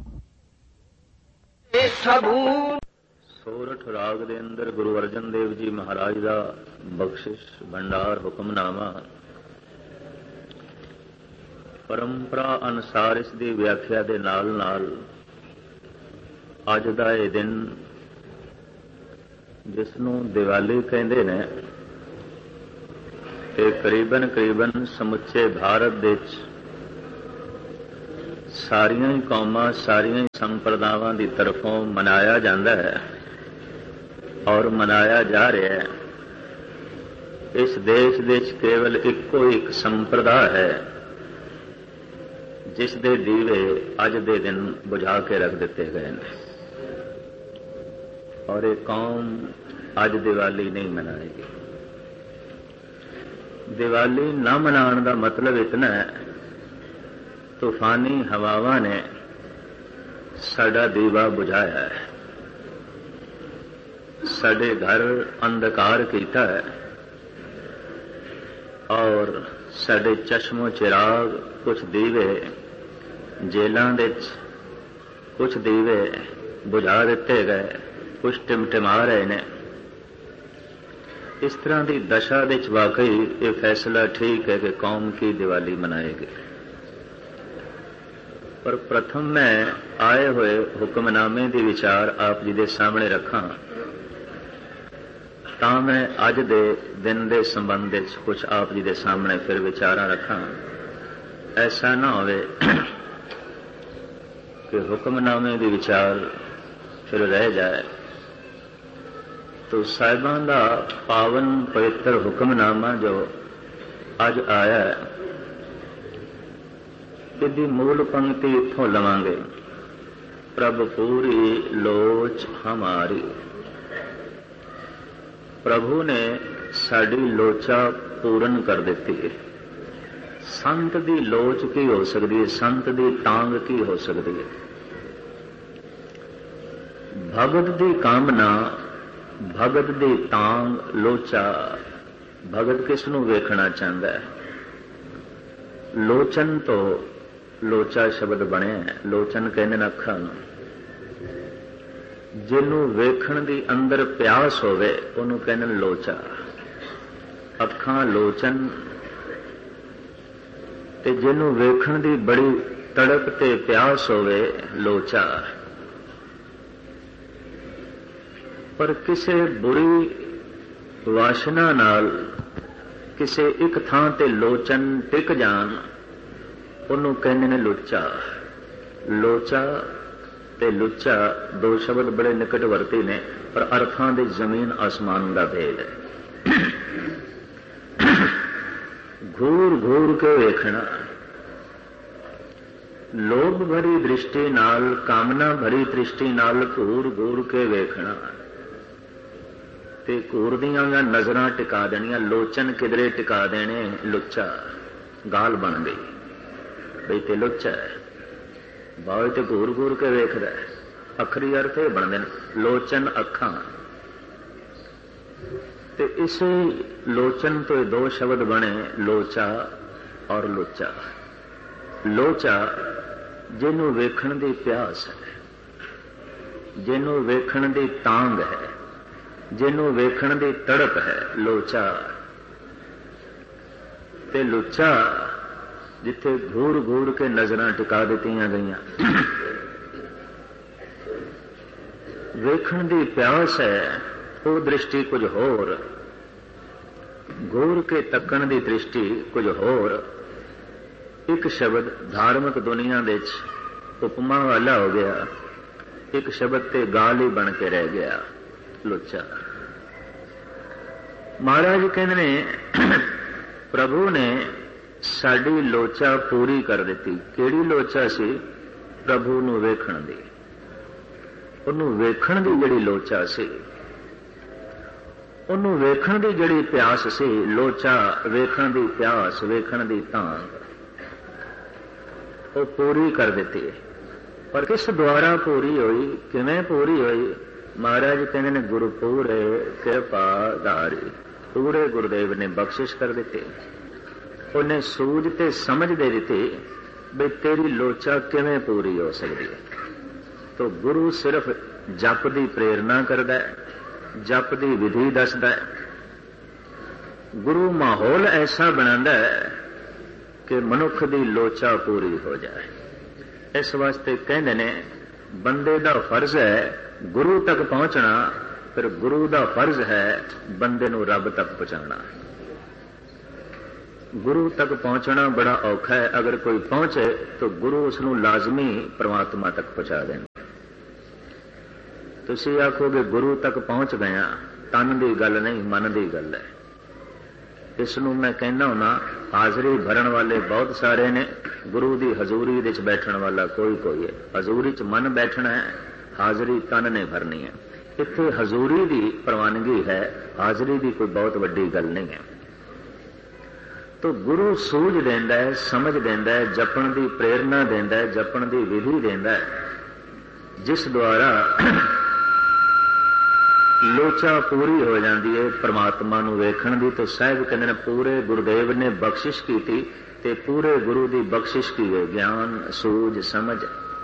सोरठ राग दे अंदर गुरु अर्जन देव जी महाराज का बख्शिश भंडार हुक्मनामा परंपरा अनुसार इस दी व्याख्या दे नाल नाल अज दा ये दिन जिसनों दिवाली कहंदे ने ते करीबन करीबन समुचे भारत दे ਸਾਰੀਆਂ ਹੀ ਕੌਮਾਂ, ਸਾਰੀਆਂ ਹੀ ਸੰਪਰਦਾਵਾਂ ਦੀ ਤਰਫੋਂ ਮਨਾਇਆ ਜਾਂਦਾ ਹੈ ਔਰ ਮਨਾਇਆ ਜਾ ਰਿਹਾ ਹੈ। ਇਸ ਦੇਸ਼ ਵਿੱਚ ਕੇਵਲ ਇੱਕੋ ਇੱਕ ਸੰਪਰਦਾ ਹੈ ਜਿਸ ਦੇ ਦੀਵੇ ਅੱਜ ਦੇ ਦਿਨ ਬੁਝਾ ਕੇ ਰੱਖ ਦਿੱਤੇ ਗਏ ਨੇ, ਔਰ ਇਹ ਕੌਮ ਅੱਜ ਦੀਵਾਲੀ ਨਹੀਂ ਮਨਾਏਗੀ। ਦੀਵਾਲੀ ਨਾ ਮਨਾਉਣ ਦਾ ਮਤਲਬ ਇਤਨਾ ਹੈ, ਤੂਫਾਨੀ ਹਵਾਵਾਂ ਨੇ ਸਾਡਾ ਦੀਵਾ ਬੁਝਾਇਆ ਹੈ, ਸਾਡੇ ਘਰ ਅੰਧਕਾਰ ਕੀਤਾ ਹੈ ਔਰ ਸਾਡੇ ਚਸ਼ਮੋ ਚਿਰਾਗ, ਕੁਛ ਦੀਵੇ ਜੇਲਾਂ ਵਿੱਚ, ਕੁਛ ਦੀਵੇ ਬੁਝਾ ਦਿੱਤੇ ਗਏ, ਕੁਛ ਟਿਮਟਿਮਾ ਰਹੇ ਨੇ। ਇਸ ਤਰ੍ਹਾਂ ਦੀ ਦਸ਼ਾ ਵਿੱਚ ਵਾਕਈ ਇਹ ਫੈਸਲਾ ਠੀਕ ਹੈ ਕਿ ਕੌਮ ਕੀ ਦੀਵਾਲੀ ਮਨਾਏਗੀ। ਪਰ ਪ੍ਰਥਮ ਮੈਂ ਆਏ ਹੋਏ ਹੁਕਮਨਾਮੇ ਦੀ ਵਿਚਾਰ ਆਪ ਜੀ ਦੇ ਸਾਹਮਣੇ ਰੱਖਾਂ ਤਾਂ ਮੈਂ ਅੱਜ ਦੇ ਦਿਨ ਦੇ ਸੰਬੰਧ ਵਿੱਚ ਕੁਝ ਆਪ ਜੀ ਦੇ ਸਾਹਮਣੇ ਫਿਰ ਵਿਚਾਰਾਂ ਰੱਖਾਂ। ਐਸਾ ਨਾ ਹੋਵੇ ਕਿ ਹੁਕਮਨਾਮੇ ਦੀ ਵਿਚਾਰ ਫਿਰ ਰਹਿ ਜਾਏ। ਤੋ ਸਾਹਿਬਾਂ ਦਾ ਪਾਵਨ ਪਵਿੱਤਰ ਹੁਕਮਨਾਮਾ ਜੋ ਅੱਜ ਆਇਆ ਹੈ, ਇਹਦੀ ਮੂਲ ਪੰਕਤੀ ਇੱਥੋਂ ਲਵਾਂਗੇ, ਪ੍ਰਭ ਪੂਰੀ ਲੋਚ ਹਮਾਰੀ। ਪ੍ਰਭੂ ਨੇ ਸਾਡੀ ਲੋਚਾ ਪੂਰਨ ਕਰ ਦਿੱਤੀ ਹੈ। ਸੰਤ ਦੀ ਲੋਚ ਕੀ ਹੋ ਸਕਦੀ ਹੈ? ਸੰਤ ਦੀ ਤਾਂਗ ਕੀ ਹੋ ਸਕਦੀ ਹੈ? ਭਗਤ ਦੀ ਕਾਮਨਾ, ਭਗਤ ਦੀ ਤਾਂਗ, ਲੋਚਾ। ਭਗਤ ਕਿਸ ਨੂੰ ਵੇਖਣਾ ਚਾਹੁੰਦਾ ਹੈ? ਲੋਚਨ ਤੋਂ ਲੋਚਾ ਸ਼ਬਦ ਬਣਿਆ ਹੈ। ਲੋਚਨ ਕਹਿੰਦੇ ਨੇ ਅੱਖਾਂ ਨੂੰ। ਜਿਹਨੂੰ ਵੇਖਣ ਦੀ ਅੰਦਰ ਪਿਆਸ ਹੋਵੇ ਉਹਨੂੰ ਕਹਿੰਦੇ ਨੇ ਲੋਚਾ। ਅੱਖਾਂ ਲੋਚਨ, ਤੇ ਜਿਹਨੂੰ ਵੇਖਣ ਦੀ ਬੜੀ ਤੜਪ ਤੇ ਪਿਆਸ ਹੋਵੇ ਲੋਚਾ। ਪਰ ਕਿਸੇ ਬੁਰੀ ਵਾਸ਼ਨਾ ਨਾਲ ਕਿਸੇ ਇੱਕ ਥਾਂ ਤੇ ਲੋਚਨ ਟਿਕ ਜਾਣ ਉਹਨੂੰ ਕਹਿੰਦੇ ਨੇ ਲੁੱਚਾ। ਲੋਚਾ ਤੇ ਲੁੱਚਾ ਦੋ ਸ਼ਬਦ ਬੜੇ ਨਿਕਟ ਵਰਤੇ ਨੇ, ਪਰ ਅਰਥਾਂ ਦੇ ਜ਼ਮੀਨ ਆਸਮਾਨ ਦਾ ਭੇਦ ਹੈ। ਘੂਰ ਘੂਰ ਕੇ ਵੇਖਣਾ, ਲੋਭ ਭਰੀ ਦ੍ਰਿਸ਼ਟੀ ਨਾਲ, ਕਾਮਨਾ ਭਰੀ ਦ੍ਰਿਸ਼ਟੀ ਨਾਲ ਘੂਰ ਘੂਰ ਕੇ ਵੇਖਣਾ ਤੇ ਘੂਰਦੀਆਂ ਜਾਂ ਨਜ਼ਰਾਂ ਟਿਕਾ ਦੇਣੀਆਂ। ਲੋਚਨ ਕਿਧਰੇ ਟਿਕਾ ਦੇਣੇ, ਲੁੱਚਾ। ਗਾਲ ਬਣ ਗਈ ਬਈ ਤੇ ਲੁੱਚਾ ਹੈ। ਬਾਹਰ ਤੇ ਘੂਰ ਘੂਰ ਕੇ ਵੇਖਦਾ ਹੈ। ਅਖਰੀ ਅਰਥ ਇਹ ਬਣਦੇ ਨੇ, ਲੋਚਨ ਅੱਖਾਂ। ਤੇ ਇਸੇ ਲੋਚਨ ਤੋਂ ਦੋ ਸ਼ਬਦ ਬਣੇ, ਲੋਚਾ ਔਰ ਲੁੱਚਾ। ਲੋਚਾ ਜਿਹਨੂੰ ਵੇਖਣ ਦੀ ਪਿਆਸ ਹੈ, ਜਿਹਨੂੰ ਵੇਖਣ ਦੀ ਤਾਂਗ ਹੈ, ਜਿਹਨੂੰ ਵੇਖਣ ਦੀ ਤੜਪ ਹੈ, ਲੋਚਾ। ਤੇ ਲੁੱਚਾ ਜਿੱਥੇ ਘੂਰ ਘੂਰ ਕੇ ਨਜ਼ਰਾਂ ਟਿਕਾ ਦਿੱਤੀਆਂ ਗਈਆਂ। ਵੇਖਣ ਦੀ ਪਿਆਸ ਹੈ, ਉਹ ਦ੍ਰਿਸ਼ਟੀ ਕੁਝ ਹੋਰ, ਘੂਰ ਕੇ ਤੱਕਣ ਦੀ ਦ੍ਰਿਸ਼ਟੀ ਕੁਝ ਹੋਰ। ਇੱਕ ਸ਼ਬਦ ਧਾਰਮਿਕ ਦੁਨੀਆ ਵਿੱਚ ਉਪਮਾ ਵਾਲਾ ਹੋ ਗਿਆ, ਇੱਕ ਸ਼ਬਦ ਤੇ ਗਾਲ ਹੀ ਬਣ ਕੇ ਰਹਿ ਗਿਆ, ਲੁੱਚਾ। ਮਹਾਰਾਜ ਕਹਿੰਦੇ ਨੇ ਪ੍ਰਭੂ ਨੇ ਸਾਡੀ ਲੋਚਾ ਪੂਰੀ ਕਰ ਦਿੱਤੀ। ਕਿਹੜੀ ਲੋਚਾ ਸੀ? ਪ੍ਰਭੂ ਨੂੰ ਵੇਖਣ ਦੀ। ਉਹਨੂੰ ਵੇਖਣ ਦੀ ਜਿਹੜੀ ਲੋਚਾ ਸੀ, ਉਹਨੂੰ ਵੇਖਣ ਦੀ ਜਿਹੜੀ ਪਿਆਸ ਸੀ, ਲੋਚਾ, ਵੇਖਣ ਦੀ ਪਿਆਸ, ਵੇਖਣ ਦੀ ਤਾਂਗ, ਉਹ ਪੂਰੀ ਕਰ ਦਿੱਤੀ। ਪਰ ਕਿਸ ਦੁਆਰਾ ਪੂਰੀ ਹੋਈ? ਕਿਵੇਂ ਪੂਰੀ ਹੋਈ? ਮਹਾਰਾਜ ਕਹਿੰਦੇ ਨੇ ਗੁਰੂ ਪੂਰੇ ਕਿਰਪਾ ਧਾਰੀ। ਪੂਰੇ ਗੁਰਦੇਵ ਨੇ ਬਖਸ਼ਿਸ਼ ਕਰ ਦਿੱਤੀ। ਉਹਨੇ ਸੂਝ ਤੇ ਸਮਝ ਦੇ ਦਿੱਤੀ ਵੀ ਤੇਰੀ ਲੋਚਾ ਕਿਵੇਂ ਪੂਰੀ ਹੋ ਸਕਦੀ ਹੈ। ਤੋ ਗੁਰੂ ਸਿਰਫ ਜਪ ਦੀ ਪ੍ਰੇਰਨਾ ਕਰਦਾ ਹੈ, ਜਪ ਦੀ ਵਿਧੀ ਦੱਸਦਾ ਹੈ। ਗੁਰੂ ਮਾਹੌਲ ਐਸਾ ਬਣਾਉਂਦਾ ਹੈ ਕਿ ਮਨੁੱਖ ਦੀ ਲੋਚਾ ਪੂਰੀ ਹੋ ਜਾਏ। ਇਸ ਵਾਸਤੇ ਕਹਿੰਦੇ ਨੇ ਬੰਦੇ ਦਾ ਫਰਜ਼ ਹੈ ਗੁਰੂ ਤੱਕ ਪਹੁੰਚਣਾ, ਫਿਰ ਗੁਰੂ ਦਾ ਫਰਜ਼ ਹੈ ਬੰਦੇ ਨੂੰ ਰੱਬ ਤੱਕ ਪਹੁੰਚਾਉਣਾ। ਗੁਰੂ ਤੱਕ ਪਹੁੰਚਣਾ ਬੜਾ ਔਖਾ ਹੈ। ਅਗਰ ਕੋਈ ਪਹੁੰਚੇ ਤਾਂ ਗੁਰੂ ਉਸ ਨੂੰ ਲਾਜ਼ਮੀ ਪਰਮਾਤਮਾ ਤੱਕ ਪਹੁੰਚਾ ਦੇਣਾ। ਤੁਸੀਂ ਆਖੋਗੇ ਗੁਰੂ ਤੱਕ ਪਹੁੰਚ ਗਿਆ, ਤਨ ਦੀ ਗੱਲ ਨਹੀਂ, ਮਨ ਦੀ ਗੱਲ ਹੈ। ਇਸ ਨੂੰ ਮੈਂ ਕਹਿੰਦਾ ਹੁਣਾ, ਹਾਜ਼ਰੀ ਭਰਨ ਵਾਲੇ ਬਹੁਤ ਸਾਰੇ ਨੇ, ਗੁਰੂ ਦੀ ਹਜ਼ੂਰੀ ਵਿੱਚ ਬੈਠਣ ਵਾਲਾ ਕੋਈ ਕੋਈ ਹੈ। ਹਜ਼ੂਰੀ 'ਚ ਮਨ ਬੈਠਣਾ ਹੈ, ਹਾਜ਼ਰੀ ਤਨ ਨੇ ਭਰਨੀ ਹੈ। ਇੱਥੇ ਹਜ਼ੂਰੀ ਦੀ ਪ੍ਰਵਾਨਗੀ ਹੈ, ਹਾਜ਼ਰੀ ਦੀ ਕੋਈ ਬਹੁਤ ਵੱਡੀ ਗੱਲ ਨਹੀਂ ਹੈ। ਤੋ ਗੁਰੂ ਸੂਝ ਦਿੰਦਾ ਹੈ, ਸਮਝ ਦਿੰਦਾ ਹੈ, ਜਪਣ ਦੀ ਪ੍ਰੇਰਨਾ ਦਿੰਦਾ ਹੈ, ਜਪਣ ਦੀ ਵਿਧੀ ਦਿੰਦਾ ਹੈ, ਜਿਸ ਦੁਆਰਾ ਲੋਚਾ ਪੂਰੀ ਹੋ ਜਾਂਦੀ ਹੈ ਪਰਮਾਤਮਾ ਨੂੰ ਵੇਖਣ ਦੀ। ਤੇ ਸਾਹਿਬ ਕਹਿੰਦੇ ਨੇ ਪੂਰੇ ਗੁਰਦੇਵ ਨੇ ਬਖਸ਼ਿਸ਼ ਕੀਤੀ ਤੇ ਪੂਰੇ ਗੁਰੂ ਦੀ ਬਖਸ਼ਿਸ਼ ਕੀ ਹੈ? ਗਿਆਨ, ਸੂਝ, ਸਮਝ।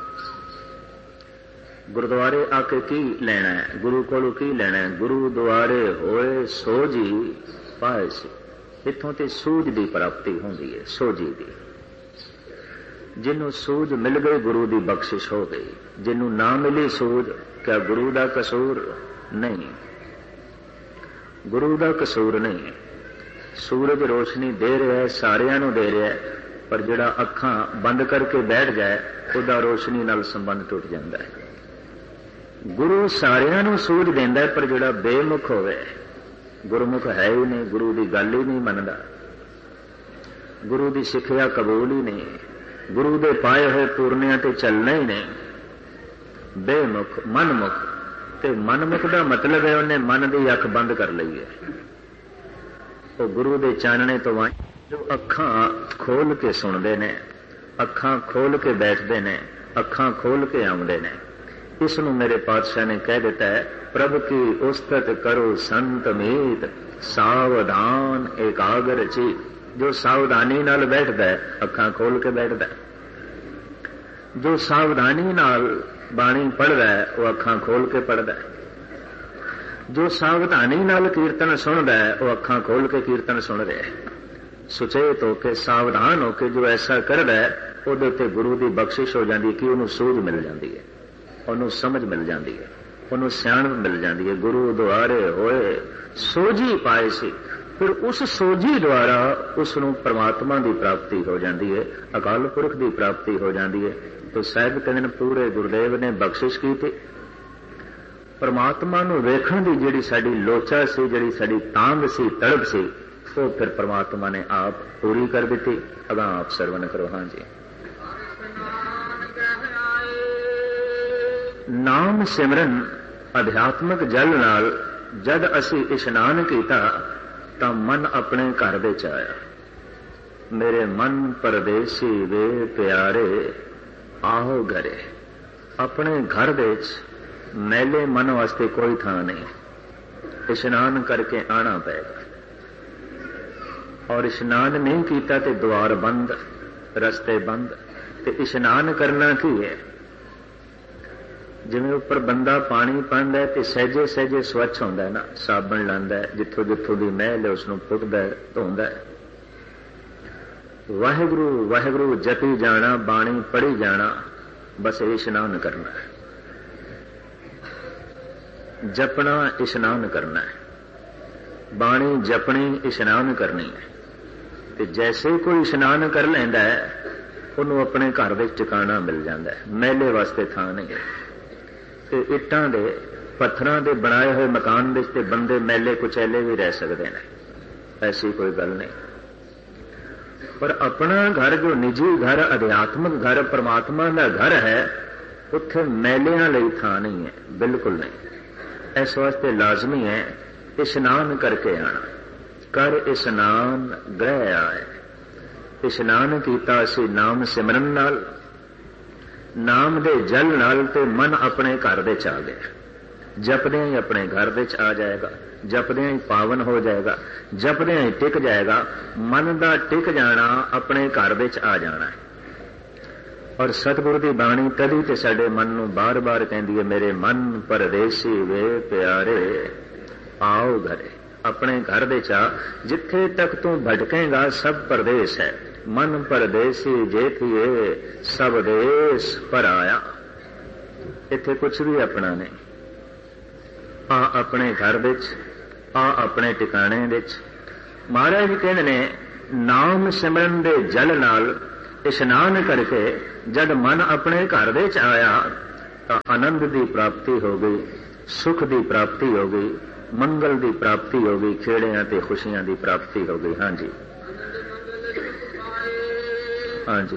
ਗੁਰਦੁਆਰੇ ਆ ਕੇ ਕੀ ਲੈਣਾ ਹੈ? ਗੁਰੂ ਕੋਲੋਂ ਕੀ ਲੈਣਾ ਹੈ? ਗੁਰੂ ਦੁਆਰੇ ਹੋਏ ਸੋਝੀ ਪਾਏ ਸੀ। ਇੱਥੋਂ ਤੇ ਸੂਝ ਦੀ ਪ੍ਰਾਪਤੀ ਹੁੰਦੀ ਹੈ, ਸੋਝੀ ਦੀ। ਜਿਹਨੂੰ ਸੂਝ ਮਿਲ ਗਈ ਗੁਰੂ ਦੀ ਬਖਸ਼ਿਸ਼ ਹੋ ਗਈ। ਜਿਹਨੂੰ ਨਾ ਮਿਲੀ ਸੂਝ, ਕਿਆ ਗੁਰੂ ਦਾ ਕਸੂਰ? ਨਹੀਂ, ਗੁਰੂ ਦਾ ਕਸੂਰ ਨਹੀਂ। ਸੂਰਜ ਰੋਸ਼ਨੀ ਦੇ ਰਿਹਾ ਹੈ, ਸਾਰਿਆਂ ਨੂੰ ਦੇ ਰਿਹਾ ਹੈ, ਪਰ ਜਿਹੜਾ ਅੱਖਾਂ ਬੰਦ ਕਰਕੇ ਬੈਠ ਜਾਏ ਉਹਦਾ ਰੋਸ਼ਨੀ ਨਾਲ ਸੰਬੰਧ ਟੁੱਟ ਜਾਂਦਾ ਹੈ। ਗੁਰੂ ਸਾਰਿਆਂ ਨੂੰ ਸੂਝ ਦਿੰਦਾ ਹੈ, ਪਰ ਜਿਹੜਾ ਬੇਮੁਖ ਹੋਵੇ, ਗੁਰਮੁਖ ਹੈ ਹੀ ਨਹੀਂ, ਗੁਰੂ ਦੀ ਗੱਲ ਹੀ ਨਹੀਂ ਮੰਨਦਾ, ਗੁਰੂ ਦੀ ਸਿੱਖਿਆ ਕਬੂਲ ਹੀ ਨਹੀਂ, ਗੁਰੂ ਦੇ ਪਾਏ ਹੋਏ ਪੂਰਨਿਆਂ ਤੇ ਚੱਲਣਾ ਹੀ ਨਹੀਂ, ਬੇਮੁਖ, ਮਨਮੁਖ। ਤੇ ਮਨਮੁਖ ਦਾ ਮਤਲਬ ਹੈ ਉਹਨੇ ਮਨ ਦੀ ਅੱਖ ਬੰਦ ਕਰ ਲਈ ਹੈ। ਉਹ ਗੁਰੂ ਦੇ ਚਾਨਣੇ ਤੋਂ ਵਾਂ ਜੋ ਅੱਖਾਂ ਖੋਲ ਕੇ ਸੁਣਦੇ ਨੇ, ਅੱਖਾਂ ਖੋਲ ਕੇ ਬੈਠਦੇ ਨੇ, ਅੱਖਾਂ ਖੋਲ ਕੇ ਆਉਂਦੇ ਨੇ। ਇਸ ਨੂੰ ਮੇਰੇ ਪਾਤਸ਼ਾਹ ਨੇ ਕਹਿ ਦਿੱਤਾ ਹੈ, ਪ੍ਰਭ ਕੀ ਉਸਤਤ ਕਰੋ ਸੰਤ ਮੀਤ, ਸਾਵਧਾਨ ਇਕਾਗਰ ਚੀ। ਜੋ ਸਾਵਧਾਨੀ ਨਾਲ ਬੈਠਦਾ ਹੈ, ਅੱਖਾਂ ਖੋਲ ਕੇ ਬੈਠਦਾ ਹੈ। ਜੋ ਸਾਵਧਾਨੀ ਨਾਲ ਬਾਣੀ ਪੜ੍ਹਦਾ ਹੈ, ਉਹ ਅੱਖਾਂ ਖੋਲ ਕੇ ਪੜ੍ਹਦਾ ਹੈ। ਜੋ ਸਾਵਧਾਨੀ ਨਾਲ ਕੀਰਤਨ ਸੁਣਦਾ ਹੈ, ਉਹ ਅੱਖਾਂ ਖੋਲ ਕੇ ਕੀਰਤਨ ਸੁਣ ਰਿਹਾ ਹੈ। ਸੁਚੇਤ ਹੋ ਕੇ, ਸਾਵਧਾਨ ਹੋ ਕੇ ਜੋ ਐਸਾ ਕਰਦਾ ਹੈ, ਉਹਦੇ ਉੱਤੇ ਗੁਰੂ ਦੀ ਬਖਸ਼ਿਸ਼ ਹੋ ਜਾਂਦੀ ਹੈ ਕਿ ਉਹਨੂੰ ਸੂਝ ਮਿਲ ਜਾਂਦੀ ਹੈ, ਉਹਨੂੰ ਸਮਝ ਮਿਲ ਜਾਂਦੀ ਹੈ, ਉਹਨੂੰ ਸਿਆਣਪ ਮਿਲ ਜਾਂਦੀ ਹੈ। ਗੁਰੂ ਦੁਆਰੇ ਹੋਏ ਸੋਝੀ ਪਾਏ ਸੀ। ਫਿਰ ਉਸ ਸੋਝੀ ਦੁਆਰਾ ਉਸ ਨੂੰ ਪਰਮਾਤਮਾ ਦੀ ਪ੍ਰਾਪਤੀ ਹੋ ਜਾਂਦੀ ਹੈ, ਅਕਾਲ ਪੁਰਖ ਦੀ ਪ੍ਰਾਪਤੀ ਹੋ ਜਾਂਦੀ ਹੈ। ਤੋ ਸਾਹਿਬ ਕਹਿੰਦੇ ਨੇ ਪੂਰੇ ਗੁਰਦੇਵ ਨੇ ਬਖਸ਼ਿਸ਼ ਕੀਤੀ। ਪਰਮਾਤਮਾ ਨੂੰ ਵੇਖਣ ਦੀ ਜਿਹੜੀ ਸਾਡੀ ਲੋਚਾ ਸੀ, ਜਿਹੜੀ ਸਾਡੀ ਤਾਂਘ ਸੀ, ਤੜਪ ਸੀ, ਉਹ ਫਿਰ ਪਰਮਾਤਮਾ ਨੇ ਆਪ ਪੂਰੀ ਕਰ ਦਿੱਤੀ। ਅਗਾਂ ਆਪ ਸਰਵਣ ਕਰੋ। ਹਾਂ ਜੀ। ਨਾਮ ਸਿਮਰਨ ਅਧਿਆਤਮਿਕ ਜਲ ਨਾਲ ਜਦ ਅਸੀਂ ਇਸ਼ਨਾਨ ਕੀਤਾ ਤਾਂ ਮਨ ਆਪਣੇ ਘਰ ਵਿੱਚ ਆਇਆ। ਮੇਰੇ ਮਨ ਪਰਦੇਸੀ ਵੇ ਪਿਆਰੇ ਆਹੋ ਘਰੇ। ਆਪਣੇ ਘਰ ਦੇ ਵਿੱਚ ਮੈਲੇ ਮਨ ਵਾਸਤੇ ਕੋਈ ਥਾਂ ਨਹੀਂ। ਇਸ਼ਨਾਨ ਕਰਕੇ ਆਣਾ ਪਏਗਾ। ਔਰ ਇਸ਼ਨਾਨ ਨਹੀਂ ਕੀਤਾ ਤੇ ਦੁਆਰ ਬੰਦ, ਰਸਤੇ ਬੰਦ। ਤੇ ਇਸ਼ਨਾਨ ਕਰਨਾ ਕੀ ਹੈ? ਜਿਵੇਂ ਉੱਪਰ ਬੰਦਾ ਪਾਣੀ ਪਾਉਂਦਾ ਹੈ ਤੇ ਸਹਿਜੇ ਸਹਿਜੇ ਸਵੱਛ ਹੁੰਦਾ ਹੈ ਨਾ, ਸਾਬਣ ਲਾਉਂਦਾ ਹੈ, ਜਿੱਥੋਂ ਜਿੱਥੋਂ ਦੀ ਮੈਲ ਹੈ ਉਸਨੂੰ ਪੁੱਟਦਾ ਹੈ, ਧੋਂਦਾ ਹੈ। ਵਾਹਿਗੁਰੂ ਵਾਹਿਗੁਰੂ ਜਪੀ ਜਾਣਾ, ਬਾਣੀ ਪੜ੍ਹੀ ਜਾਣਾ, ਬਸ ਇਸ਼ਨਾਨ ਕਰਨਾ ਹੈ। ਜਪਣਾ ਇਸ਼ਨਾਨ ਕਰਨਾ ਹੈ, ਬਾਣੀ ਜਪਣੀ ਇਸ਼ਨਾਨ ਕਰਨੀ ਹੈ। ਤੇ ਜੈਸੇ ਕੋਈ ਇਸ਼ਨਾਨ ਕਰ ਲੈਂਦਾ ਹੈ ਉਹਨੂੰ ਆਪਣੇ ਘਰ ਵਿੱਚ ਟਿਕਾਣਾ ਮਿਲ ਜਾਂਦਾ ਹੈ। ਮੈਲੇ ਵਾਸਤੇ ਥਾਂ ਨਹੀਂ ਹੈ। ਤੇ ਇੱਟਾਂ ਦੇ ਪੱਥਰਾਂ ਦੇ ਬਣਾਏ ਹੋਏ ਮਕਾਨ ਵਿੱਚ ਤੇ ਬੰਦੇ ਮੈਲੇ ਕੁਚੈਲੇ ਵੀ ਰਹਿ ਸਕਦੇ ਨੇ, ਐਸੀ ਕੋਈ ਗੱਲ ਨਹੀਂ। ਪਰ ਆਪਣਾ ਘਰ ਜੋ ਨਿੱਜੀ ਘਰ, ਅਧਿਆਤਮਿਕ ਘਰ, ਪਰਮਾਤਮਾ ਦਾ ਘਰ ਹੈ, ਉੱਥੇ ਮੈਲਿਆਂ ਲਈ ਥਾਂ ਨਹੀਂ ਹੈ, ਬਿਲਕੁਲ ਨਹੀਂ। ਇਸ ਵਾਸਤੇ ਲਾਜ਼ਮੀ ਹੈ ਇਸ਼ਨਾਨ ਕਰਕੇ ਆਣਾ। ਕਰ ਇਸ਼ਨਾਨ ਗ੍ਰਹਿ ਆਏ। ਇਸ਼ਨਾਨ ਕੀਤਾ ਅਸੀਂ ਨਾਮ ਸਿਮਰਨ ਨਾਲ, ਨਾਮ ਦੇ ਜਲ ਨਾਲ, ਤੇ ਮਨ ਆਪਣੇ ਘਰ ਵਿੱਚ ਆ ਗਿਆ। ਜਪਦਿਆਂ ਹੀ ਆਪਣੇ ਘਰ ਵਿੱਚ ਆ ਜਾਏਗਾ, ਜਪਦਿਆਂ ਹੀ ਪਾਵਨ ਹੋ ਜਾਏਗਾ, ਜਪਦਿਆਂ ਹੀ ਟਿਕ ਜਾਏਗਾ। ਮਨ ਦਾ ਟਿਕ ਜਾਣਾ, ਆਪਣੇ ਘਰ ਵਿੱਚ ਆ ਜਾਣਾ ਹੈ। ਔਰ ਸਤਿਗੁਰੂ ਦੀ ਬਾਣੀ ਤਦੀ ਤੇ ਸਾਡੇ ਮਨ ਨੂੰ ਬਾਰ-ਬਾਰ ਕਹਿੰਦੀ ਹੈ, ਮੇਰੇ ਮਨ ਪਰਦੇਸੀ ਵੇ ਪਿਆਰੇ ਆਓ ਘਰੇ। ਆਪਣੇ ਘਰ ਦੇ ਚ ਜਿੱਥੇ ਤੱਕ ਤੂੰ ਭਟਕੇਗਾ ਸਭ ਪਰਦੇਸ ਹੈ। ਮਨ ਪਰਦੇਸੀ ਜੇਤੀਏ ਸਭ ਦੇਸ ਪਰ ਆਇਆ। ਇੱਥੇ ਕੁਛ ਵੀ ਆਪਣਾ ਨਹੀਂ। ਆ ਆਪਣੇ ਘਰ ਵਿੱਚ, ਆ ਆਪਣੇ ਟਿਕਾਣੇ ਵਿੱਚ। ਮਹਾਰਾਜ ਜੀ ਕਹਿੰਦੇ ਨੇ ਨਾਮ ਸਿਮਰਨ ਦੇ ਜਲ ਨਾਲ ਇਸ਼ਨਾਨ ਕਰਕੇ ਜਦ ਮਨ ਆਪਣੇ ਘਰ ਦੇ ਚ ਆਇਆ ਤਾਂ ਆਨੰਦ ਦੀ ਪ੍ਰਾਪਤੀ ਹੋ ਗਈ, ਸੁਖ ਦੀ ਪ੍ਰਾਪਤੀ ਹੋ ਗਈ, ਮੰਗਲ ਦੀ ਪ੍ਰਾਪਤੀ ਹੋ ਗਈ, ਖੇੜਿਆਂ ਤੇ ਖੁਸ਼ੀਆਂ ਦੀ ਪ੍ਰਾਪਤੀ ਹੋ ਗਈ। ਹਾਂਜੀ ਹਾਂਜੀ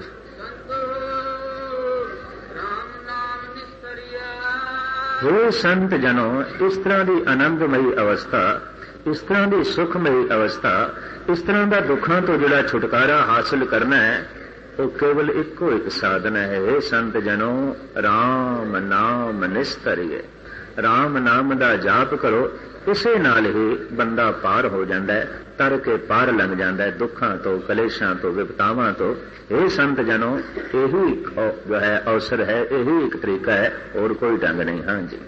हे संत जनों, इस तरह की आनंदमयी अवस्था, इस तरह की सुखमयी अवस्था, इस तरह का दुखों तो जिहड़ा छुटकारा हासिल करना है वो केवल इको एक साधन है। हे संत जनों, राम नाम निस्तरिए, राम नाम का जाप करो, इसे नाल ही बंदा पार हो जाता है, तर के पार लंघ जाता है दुखों तो, कलेशां तो, विपतावां तो। हे संत जनों, यही जो है अवसर है, यही एक तरीका है, और कोई ढंग नहीं। हाँ जी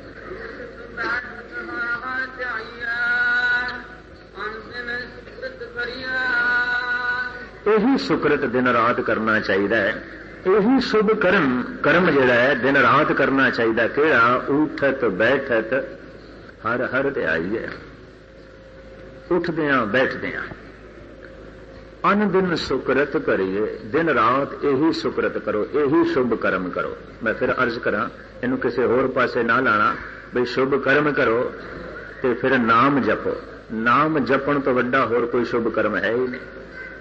यही सुकृत दिन रात करना चाहिए, यही शुभ कर्म कर्म जिहड़ा है दिन रात करना चाहिए। किहड़ा? उठत बैठत हर हर ध्याई है। उठदियां बैठदियां अन दिन सुकृत करिए, दिन रात यही सुकृत करो, यही शुभ कर्म करो। मैं फिर अर्ज करा, इनू किसी होर पासे ना लाना भी शुभ कर्म करो ते फिर नाम जपो। नाम जपण तो वड्डा होर कोई शुभ कर्म है ही नहीं।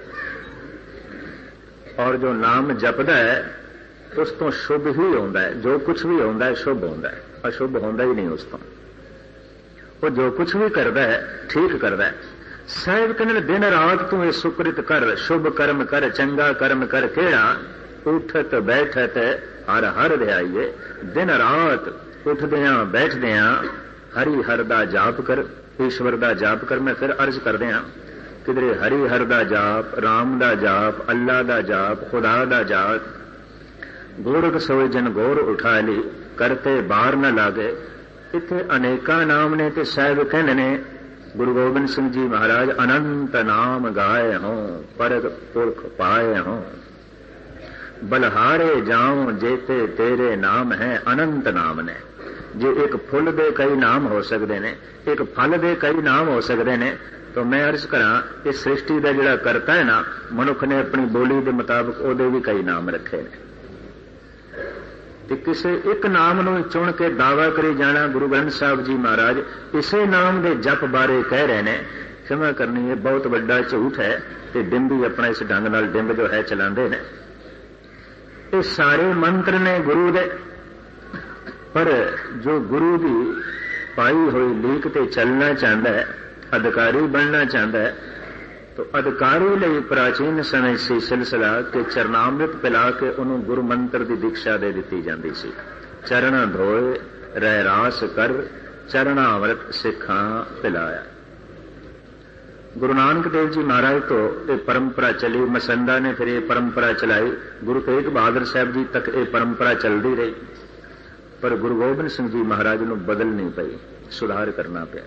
और जो नाम जपदा है उस तो शुभ ही होंदा है, जो कुछ भी होंदा है शुभ होंदा है, अशुभ होंदा ही नहीं उस तो। वो जो कुछ भी करदा है ठीक करदा है। साहिब कहने दिन रात तू ये सुकृत कर, शुभ कर्म कर, चंगा कर्म कर। केड़ा? उठत बैठत हर हर ध्याइए, दिन रात उठदियां बैठदियां हरि हर दा जाप कर, ईश्वर दा जाप कर। मैं फिर अर्ज कर दियां, किधरे हरि हर दा जाप, राम दा जाप, अल्लाह दा जाप, खुदा दा जाप। गोरख सोए जन गोर उठा ली, करते बार न लागे। इत्थे अनेका नाम ने ते साहिब कहने ने गुरु गोबिंद सिंह जी महाराज अनंत नाम गाए हों, परग पुरख पाए हों। बलहारे जाऊं जेते तेरे नाम है, अनंत नाम ने। जे एक फुल दे कई नाम हो सकते ने, एक फल दे कई नाम हो सकते ने, तो मैं अर्ज करा इस सृष्टि का जिहड़ा करता है ना, मनुख ने अपनी बोली के मुताबिक ओदे भी कई नाम रखे ने। ते किसे एक नाम नूं चुन के दावा करी जाना। गुरु ग्रंथ साहब जी महाराज इसे नाम दे जप बारे कह रहे ने। क्षमा करनी है, बहुत बड़ा झूठ है ते डिंबी अपना इस ढंग नाल डिंब जो है चलाते ने। ये सारे मंत्र ने गुरु दे, पर जो गुरु की पाई हुई लीक ते चलना चाहता है, अधिकारी बनना चाहता है, तो अधिकारी लिए प्राचीन समय से सिलसिला के चरनामृत पिला के उन्होंने गुरु मंत्र की दीक्षा दे दी जाती सी। चरण धोए रह रास कर, चरणामृत सिखा पिलाया। गुरु नानक देव जी महाराज तो ये परंपरा चली, मसंदा ने फिर ये परंपरा चलाई, गुरु तेग बहादुर साहब जी तक ये परंपरा चलती रही। पर गुरु गोबिंद सिंह जी महाराज नूं बदलनी पई, सुधार करना पिया।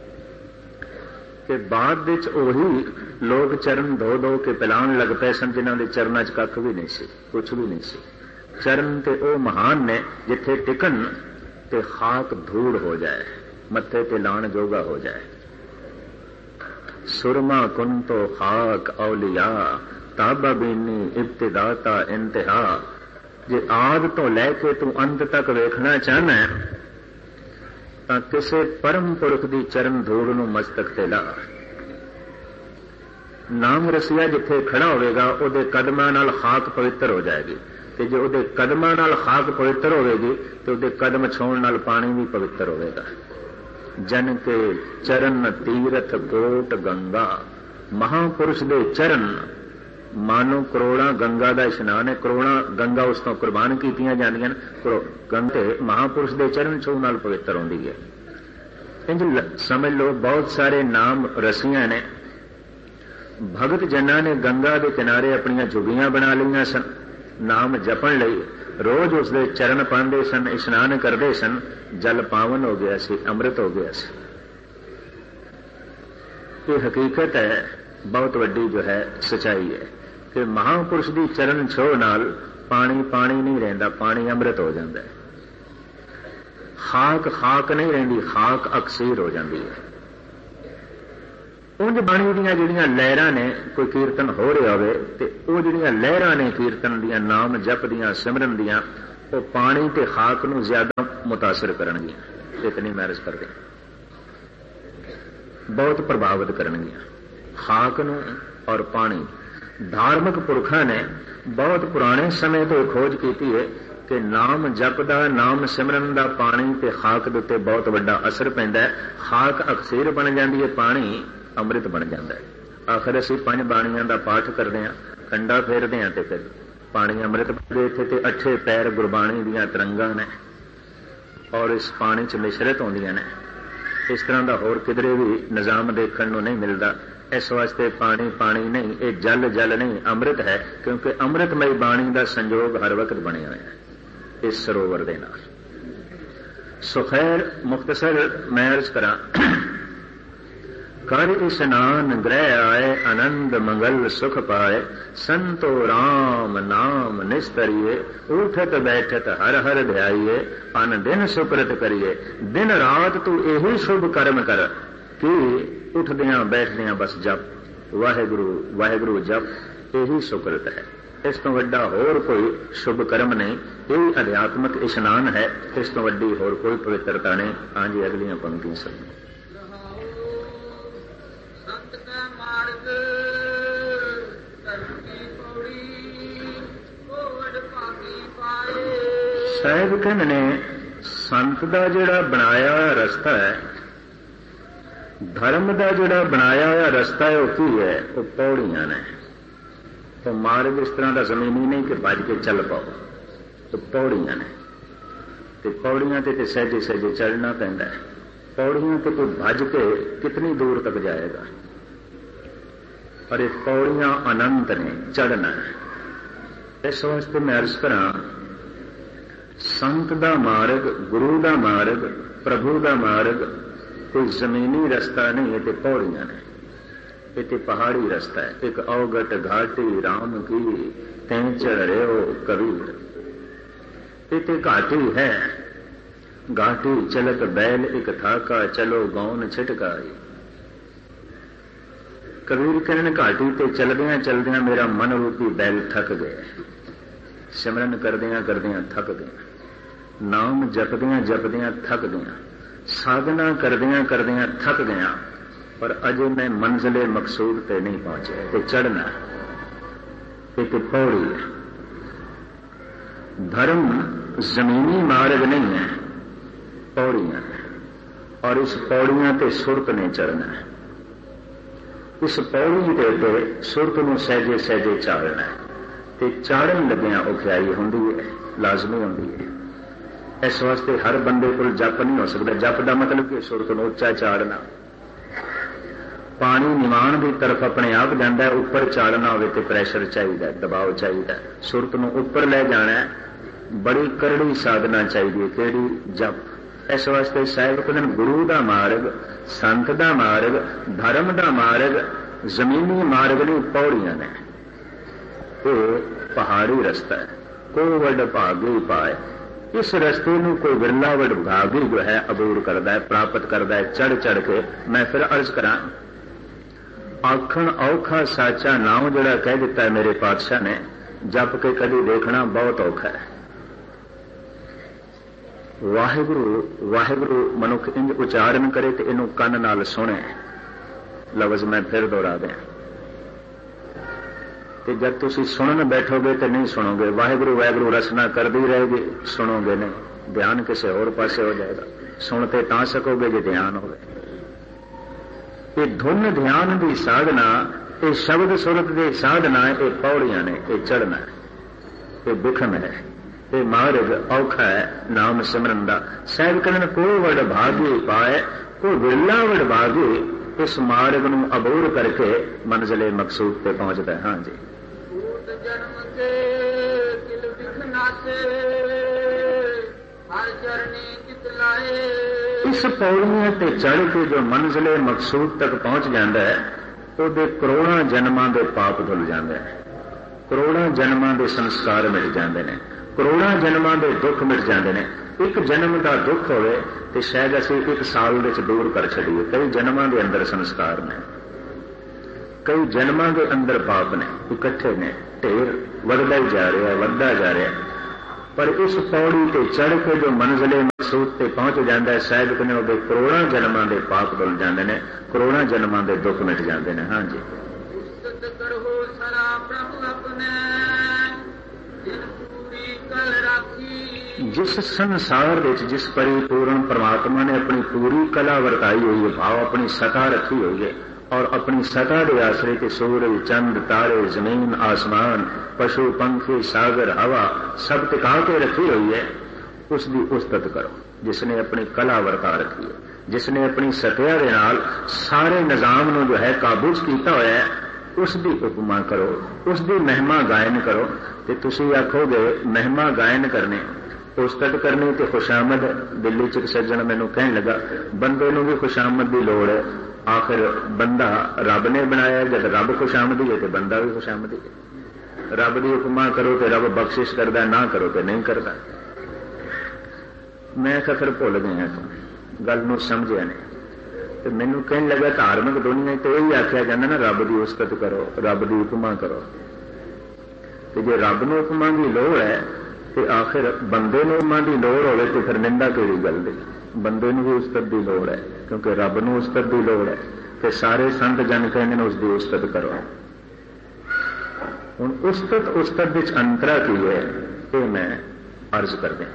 कि बाद विच ओही लोग चरण धो धो के पिलाण लग पे सन जिन्हां दे चरनां च कख भी नहीं सी, कुछ भी नहीं सी। चरण ते ओ महान ने जिथे टिकन ते खाक धूड़ हो जाए, मत्थे ते लाण जोगा हो जाए। सुरमा कुन तो खाक औलिया, ताबा बीनी इब्तिदाता इंतहा। जे आद तो लैके तू अंत तक वेखना चाहना है तां किसे परम पुरख दी चरण धूड़ नूं मस्तक ते ला। नाम रसिया जिथे खड़ा होवेगा उहदे कदमां नाल खाक पवित्र हो जाएगी, ते जे उहदे कदमां नाल खाक पवित्र होवेगी ते उहदे कदम छूण नाल पानी भी पवित्र होवेगा। जन के चरण तीरथ कोट गंगा, महापुरुष दे चरण मानो करोड़ा गंगा का इशनान है। करोड़ा गंगा उस तो कुर्बान कीतियां जांदियां ने, गंगे महापुरुष के चरण छूह नाल पवित्र होंदी है। इंज समझ लो बहुत सारे नाम रसियां ने। भगत जना ने गंगा के किनारे अपनियां झुगियां बना लिया सन, नाम जपण लई रोज उसके चरण पांदे सन, इशनान करते सन, जल पावन हो गया सी, अमृत हो गया सी। ये हकीकत है, बहुत वड्डी जो है सच्चाई है कि महापुरुष की चरण छोह नाल पानी पानी नहीं रहिंदा, पानी अमृत हो जाता है। खाक खाक नहीं रहिंदी, खाक अक्सीर हो जाती है। ਉਂਝ ਬਾਣੀ ਦੀਆਂ ਜਿਹੜੀਆਂ ਲਹਿਰਾਂ ਨੇ, ਕੋਈ ਕੀਰਤਨ ਹੋ ਰਿਹਾ ਹੋਵੇ ਤੇ ਉਹ ਜਿਹੜੀਆਂ ਲਹਿਰਾਂ ਨੇ ਕੀਰਤਨ ਦੀਆਂ, ਨਾਮ ਜਪ ਦੀਆਂ, ਸਿਮਰਨ ਦੀਆਂ, ਉਹ ਪਾਣੀ ਤੇ ਖਾਕ ਨੂੰ ਜ਼ਿਆਦਾ ਮੁਤਾਸਰ ਕਰਨਗੀਆਂ। ਇਤਨੀ ਮੈਰਿਜ ਕਰਦੇ ਬਹੁਤ ਪ੍ਰਭਾਵਿਤ ਕਰਨਗੀਆਂ ਖਾਕ ਨੂੰ ਔਰ ਪਾਣੀ। ਧਾਰਮਿਕ ਪੁਰਖਾਂ ਨੇ ਬਹੁਤ ਪੁਰਾਣੇ ਸਮੇਂ ਤੋਂ ਖੋਜ ਕੀਤੀ ਹੈ ਕਿ ਨਾਮ ਜਪਦਾ, ਨਾਮ ਸਿਮਰਨ ਦਾ ਪਾਣੀ ਤੇ ਖਾਕ ਦੇ ਉੱਤੇ ਬਹੁਤ ਵੱਡਾ ਅਸਰ ਪੈਂਦਾ ਹੈ। ਖਾਕ ਅਕਸੀਰ ਬਣ ਜਾਂਦੀ ਹੈ, ਪਾਣੀ ਅੰਮ੍ਰਿਤ ਬਣ ਜਾਂਦਾ ਹੈ। ਆਖਰ ਅਸੀਂ ਪੰਜ ਬਾਣੀਆਂ ਦਾ ਪਾਠ ਕਰਦੇ ਹਾਂ, ਕੰਡਾ ਫੇਰਦੇ ਹਾਂ ਤੇ ਫਿਰ ਪਾਣੀ ਅੰਮ੍ਰਿਤ ਦੇ ਇੱਥੇ ਤੇ ਅੱਠੇ ਪੈਰ ਗੁਰਬਾਣੀ ਦੀਆਂ ਤਰੰਗਾਂ ਨੇ ਔਰ ਇਸ ਪਾਣੀ 'ਚ ਮਿਸ਼ਰਤ ਹੁੰਦੀਆਂ ਨੇ। ਇਸ ਤਰ੍ਹਾਂ ਦਾ ਹੋਰ ਕਿਧਰੇ ਵੀ ਨਿਜ਼ਾਮ ਦੇਖਣ ਨੂੰ ਨਹੀਂ ਮਿਲਦਾ। ਇਸ ਵਾਸਤੇ ਪਾਣੀ ਪਾਣੀ ਨਹੀਂ, ਇਹ ਜਲ ਜਲ ਨਹੀਂ, ਅੰਮ੍ਰਿਤ ਹੈ, ਕਿਉਂਕਿ ਅੰਮ੍ਰਿਤਮਈ ਬਾਣੀ ਦਾ ਸੰਜੋਗ ਹਰ ਵਕਤ ਬਣਿਆ ਹੋਇਆ ਹੈ ਇਸ ਸਰੋਵਰ ਦੇ ਨਾਲ। ਸੋ ਖੈਰ ਮੁਖਤਸਰ ਮੈਂ ਅਰਜ਼ ਕਰਾਂ, ਕਰ ਇਸ਼ਨਾਨ ਗ੍ਰਹਿ ਆਏ, ਆਨੰਦ ਮੰਗਲ ਸੁਖ ਪਾਏ, ਸੰਤੋ ਰਾਮ ਨਾਮ ਨਿਸਤਰੀਏ, ਉਠਤ ਬੈਠਤ ਹਰ ਹਰ ਧਿਆਈਏ, ਅਨ ਦਿਨ ਸੁਕਰਤ ਕਰੀਏ, ਦਿਨ ਰਾਤ ਤੂੰ ਇਹੀ ਸ਼ੁਭ ਕਰਮ ਕਰ ਕਿ ਉੱਠਦਿਆਂ ਬੈਠਦਿਆਂ ਬਸ ਜਪ, ਵਾਹਿਗੁਰੂ ਵਾਹਿਗੁਰੂ ਜਪ, ਇਹੀ ਸੁਕਰਤ ਹੈ। ਇਸ ਤੋਂ ਵੱਡਾ ਹੋਰ ਕੋਈ ਸ਼ੁਭ ਕਰਮ ਨਹੀਂ। ਇਹ ਅਧਿਆਤਮਿਕ ਇਸ਼ਨਾਨ ਹੈ, ਇਸ ਤੋਂ ਵੱਡੀ ਹੋਰ ਕੋਈ ਪਵਿੱਤਰਤਾ ਨਹੀਂ। ਹਾਂਜੀ, ਅਗਲੀਆਂ ਪੰਕਤੀਆਂ ਸਭ ਸਾਹਿਬ ਕਹਿੰਦੇ ਨੇ, ਸੰਤ ਦਾ ਜਿਹੜਾ ਬਣਾਇਆ ਹੋਇਆ ਰਸਤਾ ਹੈ, ਧਰਮ ਦਾ ਜਿਹੜਾ ਬਣਾਇਆ ਹੋਇਆ ਰਸਤਾ ਹੈ, ਉਹ ਕੀ ਹੈ? ਉਹ ਪੌੜੀਆਂ ਨੇ। ਉਹ ਮਾਰਗ ਇਸ ਤਰ੍ਹਾਂ ਦਾ ਜ਼ਮੀਨੀ ਨਹੀਂ ਕਿ ਭੱਜ ਕੇ ਚੱਲ ਪਾਓ, ਉਹ ਪੌੜੀਆਂ ਨੇ। ਤੇ ਪੌੜੀਆਂ ਤੇ ਤੇ ਸਹਿਜੇ ਸਹਿਜੇ ਚੜ੍ਹਨਾ ਪੈਂਦਾ ਹੈ। ਪੌੜੀਆਂ ਤੇ ਕੋਈ ਭੱਜ ਕੇ ਕਿਤਨੀ ਦੂਰ ਤੱਕ ਜਾਏਗਾ, ਪਰ ਇਹ ਪੌੜੀਆਂ ਅਨੰਤ ਨੇ, ਚੜ੍ਹਨਾ ਹੈ। ਇਸ ਵਾਸਤੇ ਮੈਂ ਅਰਜ਼ ਕਰਾਂ, ਸੰਤ ਦਾ ਮਾਰਗ, ਗੁਰੂ ਦਾ ਮਾਰਗ, ਪ੍ਰਭੂ ਦਾ ਮਾਰਗ ਕੋਈ ਜ਼ਮੀਨੀ ਰਸਤਾ ਨਹੀਂ, ਇਹ ਤੇ ਪੌੜੀਆਂ ਨੇ, ਇਹ ਤੇ ਪਹਾੜੀ ਰਸਤਾ ਹੈ। ਇੱਕ ਔਗਟ ਘਾਟੀ ਰਾਮ ਕੀ ਤੈਂ ਚੜ ਰਿਓ ਕਬੀਰ, ਇਹ ਤੇ ਘਾਟੀ ਹੈ। घाटी चलत बैल एक थाका, चलो गौन छिटकाई। कबीर कहने घाटी ते चलदियां चलदियां मेरा मन रूपी बैल थक गया। सिमरन करदियां करदियां थक गया, नाम जपदियां जपदियां थक गया, साधना करदियां करदियां थक गया, पर अजे मैं मंजिले मकसूद ते नहीं पहुंचे। ते चढ़ना एक पौड़ी है। धर्म जमीनी मार्ग नहीं है, पौड़ियां हैं, और इस पौड़ियां ते सुरत ने चढ़ना है। इस पौड़ी के ते सुरत नूं सहजे सहजे चालना है। ते चाड़न लग्या औखियाई होंदी है, लाजमी होंदी है। इस वास्ते हर बंदे कोल जप नहीं हो सकता। जप का मतलब कि सुरत नूं उच्चा चाड़ना। पानी निवाण की तरफ अपने आप जाता है, उपर चाड़ना हो तो प्रैशर चाहिए, दबाव चाहिए। सुरत नूं उपर ले जाना है, बड़ी करड़ी साधना चाहिए। केड़ी? जप। इस वास्ते साहिब कहते गुरु का मार्ग, संत का मार्ग, धर्म का मार्ग जमीनी मार्ग नहीं, पौड़ियां ने। तो पहाड़ी रस्ता है। को वड भागी पाए, इस रस्ते में कोई विरला वड भागी जो है अबूर करता है, प्राप्त करता है चढ़ चढ़ के। मैं फिर अर्ज करा, आखण औखा साचा नाम जोड़ा कह दिता है मेरे पातशाह ने, जप के कभी देखना बहुत औखा है। वाहिगुरु वाहिगुरु मनुख इंज उच्चारण करे तो इनू कन नाल सुने। लफ्ज मैं फिर दोहरा दें, तो जब तुसी सुनन बैठोगे तो नहीं सुनोगे। वाहिगुरु वाहिगुरु रसना करदी रहेगी, सुनोगे नहीं, ध्यान किसी और पासे हो जाएगा। सुनते ता सकोगे जो ध्यान होवे। ये धुन ध्यान की साधना, ये शब्द सुरत की साधना, ये पौड़ियां ने, ये चढ़ना है, ये बिखम है, ये मार्ग औखा है नाम सिमरन का। साहिब कहने को वड भागी पाए, को विरला वड भागी इस मार्ग नूं अबूर करके मंजिले मकसूद पे पहुंचता है। हाँ जी। जन्म के दिल बिखना से हर चरनी जितलाए। इस पौड़ियां ते चढ़ के जो मंजिले मकसूद तक पहुंच जाता है, ਉਹਦੇ ਕਰੋੜਾਂ ਜਨਮਾਂ ਦੇ ਪਾਪ ਧੁੱਲ ਜਾਂਦੇ ਨੇ, ਕਰੋੜਾਂ ਜਨਮਾਂ ਦੇ ਸੰਸਕਾਰ ਮਿਟ ਜਾਂਦੇ ਨੇ, ਕਰੋੜਾਂ ਜਨਮਾਂ ਦੇ ਦੁੱਖ ਮਿਟ ਜਾਂਦੇ ਨੇ। ਇੱਕ ਜਨਮ ਦਾ ਦੁੱਖ ਹੋਵੇ ਤੇ ਸ਼ਾਇਦ ਅਸੀਂ ਇੱਕ ਸਾਲ ਵਿੱਚ ਦੂਰ ਕਰ ਛੱਡੀਏ, ਕਈ ਜਨਮਾਂ ਦੇ ਅੰਦਰ ਸੰਸਕਾਰ ਨੇ। कई जन्मां के अंदर पाप ने इकट्ठे ने, ढेर वधदा ही जा रहा, वधदा जा रहा, पर इस पौड़ी ते चढ़ के जो मंजिले मकसूद ते पहुंच जाता है, शायद कहने वो करोड़ों जन्मां के पाप धुल जाते हैं, करोड़ों जन्मां के दुख मिट जाते हैं। हाँ जी, जिस संसार विच जिस परिपूर्ण परमात्मा ने अपनी पूरी कला वरताई हुई है, भाव अपनी सता रखी हुई है, और अपनी सता के आश्रय के सूरज चंद तारे जमीन आसमान पशु पंखी सागर हवा सब टिका के रखी हुई है, उसकी उस्तत करो। जिसने अपनी कला वरता रखी है, जिसने अपनी सत्या के नाल सारे निजाम नूं जो है काबू च कीता होया है, उसकी उपमा करो, उसकी महिमा गायन करो। तो तुसीं आखोगे महिमा गायन करने, उस्तत करनी तो खुशामद। दिल्ली च सज्जन मैनूं कहण लगा बंदे नूं भी खुशामद की लोड़ है, आखिर बंदा रब ने बनाया, जब रब खुशामदी है तो बंदा भी खुशामदी है। रब की उपमा करो तो रब बख्शिश करदा, ना करो तो नहीं करता। मैं फिर भुल गया तू गल नूं समझिया नहीं, तो मैनू कहने लगा धार्मिक दुनिया तो यही आख्या जाता ना, रब की उस्तत करो, रब की उपमा करो। तो जो रब नूं उपमा की लोड़ है तो आखिर बंदे नूं उपमा की लोड़ होवे तो फिर निंदा किहड़ी गल दी। बंदे नूं भी उस्तत की लोड़ है, क्योंकि रब नूं उस्तत की लोड़ है। तो सारे संत जन कहते हैं उसकी उस्तत करो। हुण उस्तत उस्तत विच अंतरा की है, ये मैं अर्ज कर दें।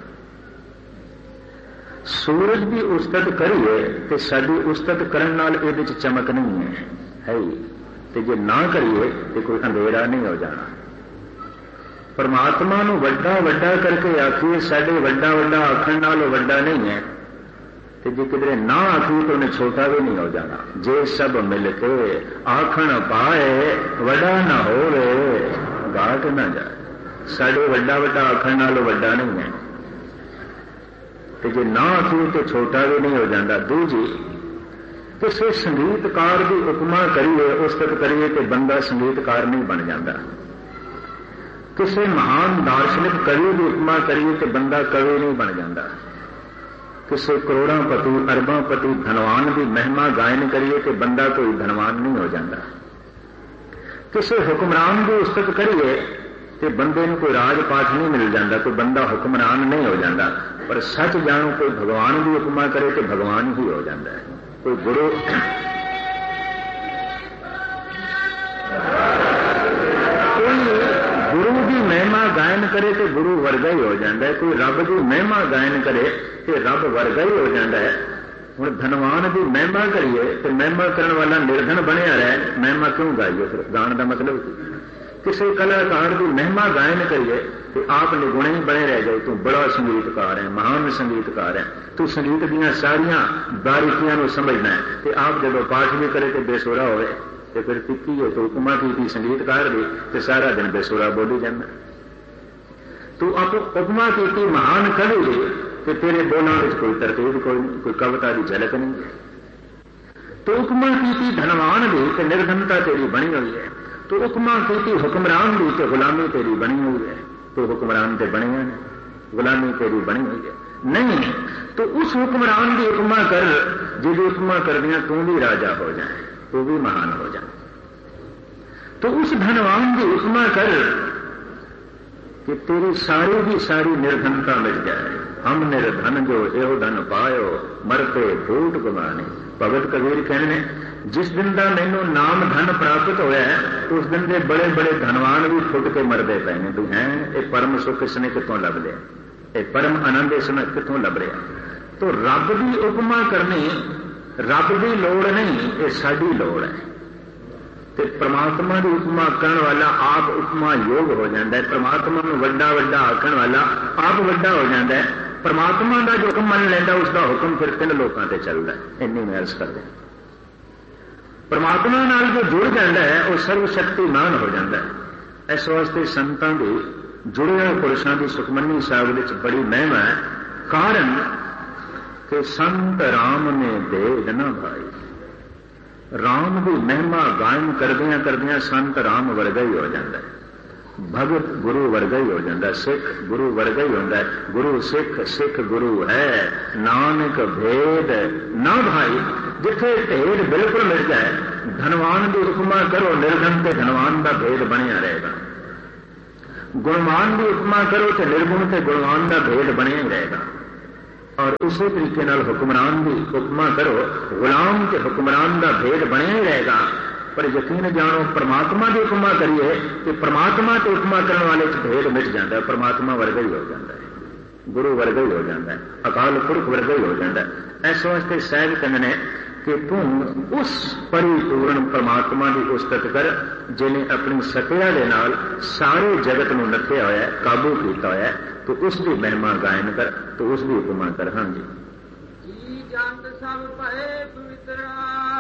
सूरज की उस्तत करिए तो साडी उस्तत करन नाल इहदे च चमक नहीं है, है ही। ते जे ना करिए तो कोई अंधेरा नहीं हो जाना। परमात्मा नूं वड्डा वड्डा करके आखिए साडे वड्डा वड्डा आखण नाल वड्डा नहीं है, तो जे किधरे ना आखिए तो उन्हें छोटा भी नहीं हो जाना। जे सब मिलके आखण पाए वड्डा ना होवे घाट ना जाए। साडे वड्डा वड्डा आखण नाल वड्डा नहीं है, तो जे ना आखिए तो छोटा भी नहीं हो जाता। दूजी किसी संगीतकार की उपमा करिए उस्तत करिए तो बंदा संगीतकार नहीं बन जाता। किसी महान दार्शनिक कवि की उपमा करिए तो बंदा कवि नहीं बन जाता। किसी करोड़ांपति अरबांपति धनवान की महिमा गायन करिए तो बंदा कोई धनवान नहीं हो जाता। किसी हुक्मरान की उस्तत करिए तो बंदे को कोई राजपाठ नहीं मिल जाता, कोई बंदा हुक्मरान नहीं हो जाता। पर सच जानो कोई भगवान की उपमा करे तो भगवान ही हो जाता है। कोई गुरु गुरु की महिमा गायन करे तो गुरु वर्गा ही हो जाता है। कोई रब की महिमा गायन करे तो रब वर्गा ही हो जाता है। हुण धनवान की महिमा करिए तो महिमा करने वाला निर्धन बनया रहे, महिमा क्यों गाइए? फिर गान का मतलब किसी कलाकार की महिमा गायन करिए तो आप निगुणे ही बने रह गए। तू बड़ा संगीतकार है, महान संगीतकार है, तू संगीत दियां सारियां बारीकियां नूं समझना है। तो आप जब पाठ भी करे तो बेसुरा होवे तो फिर टिक्की है तो उपमा की संगीतकार भी तो सारा दिन बेसुरा बोली जाना। तू आप उपमा की महान कवि भी तो तेरे बोलों में कोई तरतीब कोई नहीं, कोई कविता की झलक नहीं है। तो उपमा की धनवान भी तो निर्धनता तेरी बनी हुई है। तो उपमा की हुक्मरान भी तो गुलामी तेरी बनी हुई है। तो हुक्मरान तो बने हैं, गुलामी तेरी बनी हुई है नहीं। तो उस हुक्मरान की उपमा कर जिसकी उपमा कर दिया तू भी राजा हो जाए, तू भी महान हो जाए। तो उस धनवान की उपमा कर कि तेरी सारी की सारी निर्धनता मिट जाए। हम निर्धन जो एहो धन पायो मरते फूट गुमाने। भगत कबीर कहने जिस दिन का मैनू नाम धन प्राप्त होया है उस दिन के बड़े बड़े धनवान भी फुट के मरते पे ने। भी हैं ये परम सुख इसने कितों लभ लिया, ये परम आनंद इसने कितों लभ रहा। तो रब की उपमा करनी रब की लोड़ नहीं, ये साडी लोड़ है। तो परमात्मा की उपमा करने वाला आप उपमा योग हो जाता है। परमात्मा को वड्डा वड्डा आखण वाला आप वड्डा हो जाता है। परमात्मा का जो हुक्म मन लेंदा उसका हुक्म फिर तीन लोगों से चलता है। इन्नी मैं अर्ज कर दें, परमात्मा नाल जो जुड़ जाता है वह सर्वशक्तिमान हो जाता है। इस वास्ते संतां की जुड़े हुए पुरुषों की सुखमनी साहिब विच बड़ी महिमा है। कारण कि संत राम ने दे न भाई। राम की महिमा गायन करदियां करदियां संत राम वर्गा ही हो जाता है। भगत गुरु वर्गा ही हो जाता है, सिख गुरु वर्गा ही होता है। गुरु सिख सिख गुरु है, नानक भेद ना भाई। जिथे ढेर बिल्कुल मिट जाए ਧਨਵਾਨ ਦੀ ਉਪਮਾ ਕਰੋ, ਨਿਰਧਨ ਤੇ ਧਨਵਾਨ ਦਾ ਭੇਦ ਬਣਿਆ ਰਹੇਗਾ। ਗੁਣਵਾਨ ਦੀ ਉਪਮਾ ਕਰੋ ਤੇ ਨਿਰਗੁਣ ਤੇ ਗੁਣਵਾਨ ਦਾ ਭੇਦ ਬਣਿਆ ਹੀ ਰਹੇਗਾ। ਔਰ ਉਸੇ ਤਰੀਕੇ ਨਾਲ ਹੁਕਮਰਾਨ ਦੀ ਉਪਮਾ ਕਰੋ, ਗੁਲਾਮ ਤੇ ਹੁਕਮਰਾਨ ਦਾ ਭੇਦ ਬਣਿਆ ਹੀ ਰਹੇਗਾ। ਪਰ ਯਕੀਨ ਜਾਣੋ, ਪਰਮਾਤਮਾ ਦੀ ਉਪਮਾ ਕਰੀਏ ਤੇ ਪਰਮਾਤਮਾ ਤੇ ਉਪਮਾ ਕਰਨ ਵਾਲੇ ਚ ਭੇਦ ਮਿਟ ਜਾਂਦਾ ਹੈ। ਪਰਮਾਤਮਾ ਵਰਗਾ ਹੀ ਹੋ ਜਾਂਦਾ ਹੈ, ਗੁਰੂ ਵਰਗਾ ਹੀ ਹੋ ਜਾਂਦਾ ਹੈ, ਅਕਾਲ ਪੁਰਖ ਵਰਗਾ ਹੀ ਹੋ ਜਾਂਦਾ ਹੈ। ਇਸ ਵਾਸਤੇ ਸਾਹਿਬ ਕਹਿੰਦੇ ਨੇ ਕਿ ਤੂੰ ਉਸ ਪਰਿਪੂਰਨ ਪਰਮਾਤਮਾ ਦੀ ਉਸਤਤ ਕਰ ਜਿਹਨੇ ਆਪਣੀ ਸਤਿਆ ਦੇ ਨਾਲ ਸਾਰੇ ਜਗਤ ਨੂੰ ਨੱਥਿਆ ਹੋਇਆ, ਕਾਬੂ ਕੀਤਾ ਹੋਇਆ। ਤੂੰ ਉਸ ਦੀ ਮਹਿਮਾ ਗਾਇਨ ਕਰ, ਤੂੰ ਉਸ ਦੀ ਉਪਮਾ ਕਰ। ਹਾਂਜੀ, ਜੀ ਜੰਤ ਸਭ ਭਏ ਪਵਿੱਤਰਾ,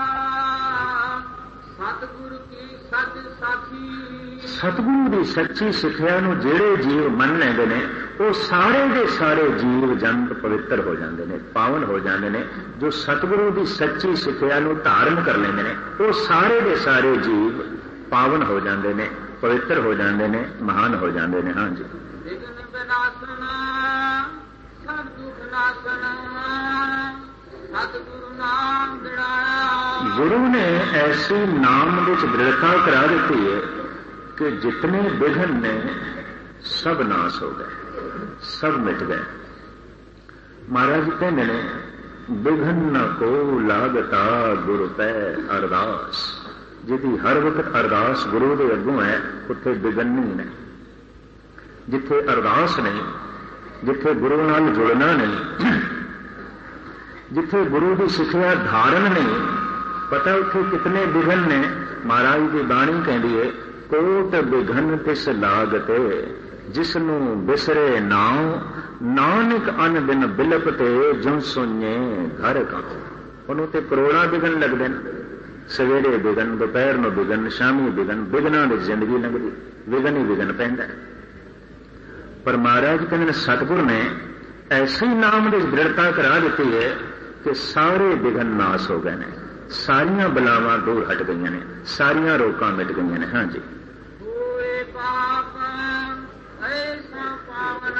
ਸਤਿਗੁਰੂ ਕੀ ਸੱਚ ਸਾਖੀ। ਸਤਿਗੁਰੂ ਦੀ ਸੱਚੀ ਸਿੱਖਿਆ ਨੂੰ ਜਿਹੜੇ ਜੀਵ ਮੰਨ ਲੈਂਦੇ ਨੇ, ਉਹ ਸਾਰੇ ਦੇ ਸਾਰੇ ਜੀਵ ਜੰਤ ਪਵਿੱਤਰ ਹੋ ਜਾਂਦੇ ਨੇ, ਪਾਵਨ ਹੋ ਜਾਂਦੇ ਨੇ। ਜੋ ਸਤਿਗੁਰੂ ਦੀ ਸੱਚੀ ਸਿੱਖਿਆ ਨੂੰ ਧਾਰਨ ਕਰ ਲੈਂਦੇ ਨੇ, ਉਹ ਸਾਰੇ ਦੇ ਸਾਰੇ ਜੀਵ ਪਾਵਨ ਹੋ ਜਾਂਦੇ ਨੇ, ਪਵਿੱਤਰ ਹੋ ਜਾਂਦੇ ਨੇ, ਮਹਾਨ ਹੋ ਜਾਂਦੇ ਨੇ। ਹਾਂਜੀ, ਵਿਘਨ ਵਿਨਾਸ਼ਨ ਸਭ ਦੁਖ ਨਾਸ਼ਨ, ਸਤਿਗੁਰੂ ਨਾਮ ਦਿੜਾਇਆ। ਗੁਰੂ ਨੇ ਐਸੀ ਨਾਮ ਵਿੱਚ ਦ੍ਰਿੜਤਾ ਕਰਾ ਦਿੱਤੀ ਹੈ ਕਿ ਜਿਤਨੇ ਵਿਘਨ ਨੇ ਸਭ ਨਾਸ ਹੋ ਗਏ, ਸਭ ਮਿਟ ਗਏ। ਮਹਾਰਾਜ ਕਹਿੰਦੇ ਨੇ, ਵਿਘਨ ਨ ਕੋ ਲਾਗਤਾ ਗੁਰ ਪੈ ਅਰਦਾਸ। ਜਿਹਦੀ ਹਰ ਵਕਤ ਅਰਦਾਸ ਗੁਰੂ ਦੇ ਅੱਗੋਂ ਹੈ, ਉੱਥੇ ਵਿਘਨ ਨਹੀਂ ਨੇ। ਜਿੱਥੇ ਅਰਦਾਸ ਨਹੀਂ, ਜਿੱਥੇ ਗੁਰੂ ਨਾਲ ਜੁੜਨਾ ਨਹੀਂ, ਜਿੱਥੇ ਗੁਰੂ ਦੀ ਸਿੱਖਿਆ ਧਾਰਨ ਨਹੀਂ, ਪਤਾ ਉੱਥੇ ਕਿਤਨੇ ਵਿਘਨ ਨੇ। ਮਹਾਰਾਜ ਦੀ ਬਾਣੀ ਕਹਿੰਦੀ ਹੈ, ਕੋਟ ਵਿਘਨ ਤਿਸ ਲਾਗਤੇ, ਜਿਸ ਨੂੰ ਬਿਸਰੇ ਨਾਉ, ਨਾਨਕ ਅਨ ਬਿਨ ਬਿਲਪ ਤੇ ਜੁਨ ਸੁਣੇ ਘਰ ਕਾ। ਉਹਨੂੰ ਤੇ ਕਰੋੜਾਂ ਵਿਘਨ ਲੱਗਦੇ ਨੇ। ਸਵੇਰੇ ਵਿਘਨ, ਦੁਪਹਿਰ ਨੂੰ ਵਿਘਨ, ਸ਼ਾਮੀ ਵਿਘਨ, ਵਿਘਨਾਂ ਦੀ ਜ਼ਿੰਦਗੀ ਲੰਘਦੀ, ਵਿਘਨ ਹੀ ਵਿਘਨ ਪੈਂਦਾ। ਪਰ ਮਹਾਰਾਜ ਕਹਿੰਦੇ ਨੇ, ਸਤਿਗੁਰ ਨੇ ਐਸੀ ਨਾਮ ਦੀ ਦ੍ਰਿੜਤਾ ਕਰਾ ਦਿੱਤੀ ਹੈ ਕਿ ਸਾਰੇ ਵਿਘਨ ਨਾਸ ਹੋ ਗਏ ਨੇ, ਸਾਰੀਆਂ ਬਲਾਵਾਂ ਦੂਰ ਹਟ ਗਈਆਂ ਨੇ, ਸਾਰੀਆਂ ਰੋਕਾਂ ਮਿਟ ਗਈਆਂ ਨੇ। ਹਾਂਜੀ, ਹੋਏ ਪਾਪ ਐਸਾ ਪਾਵਨਾ,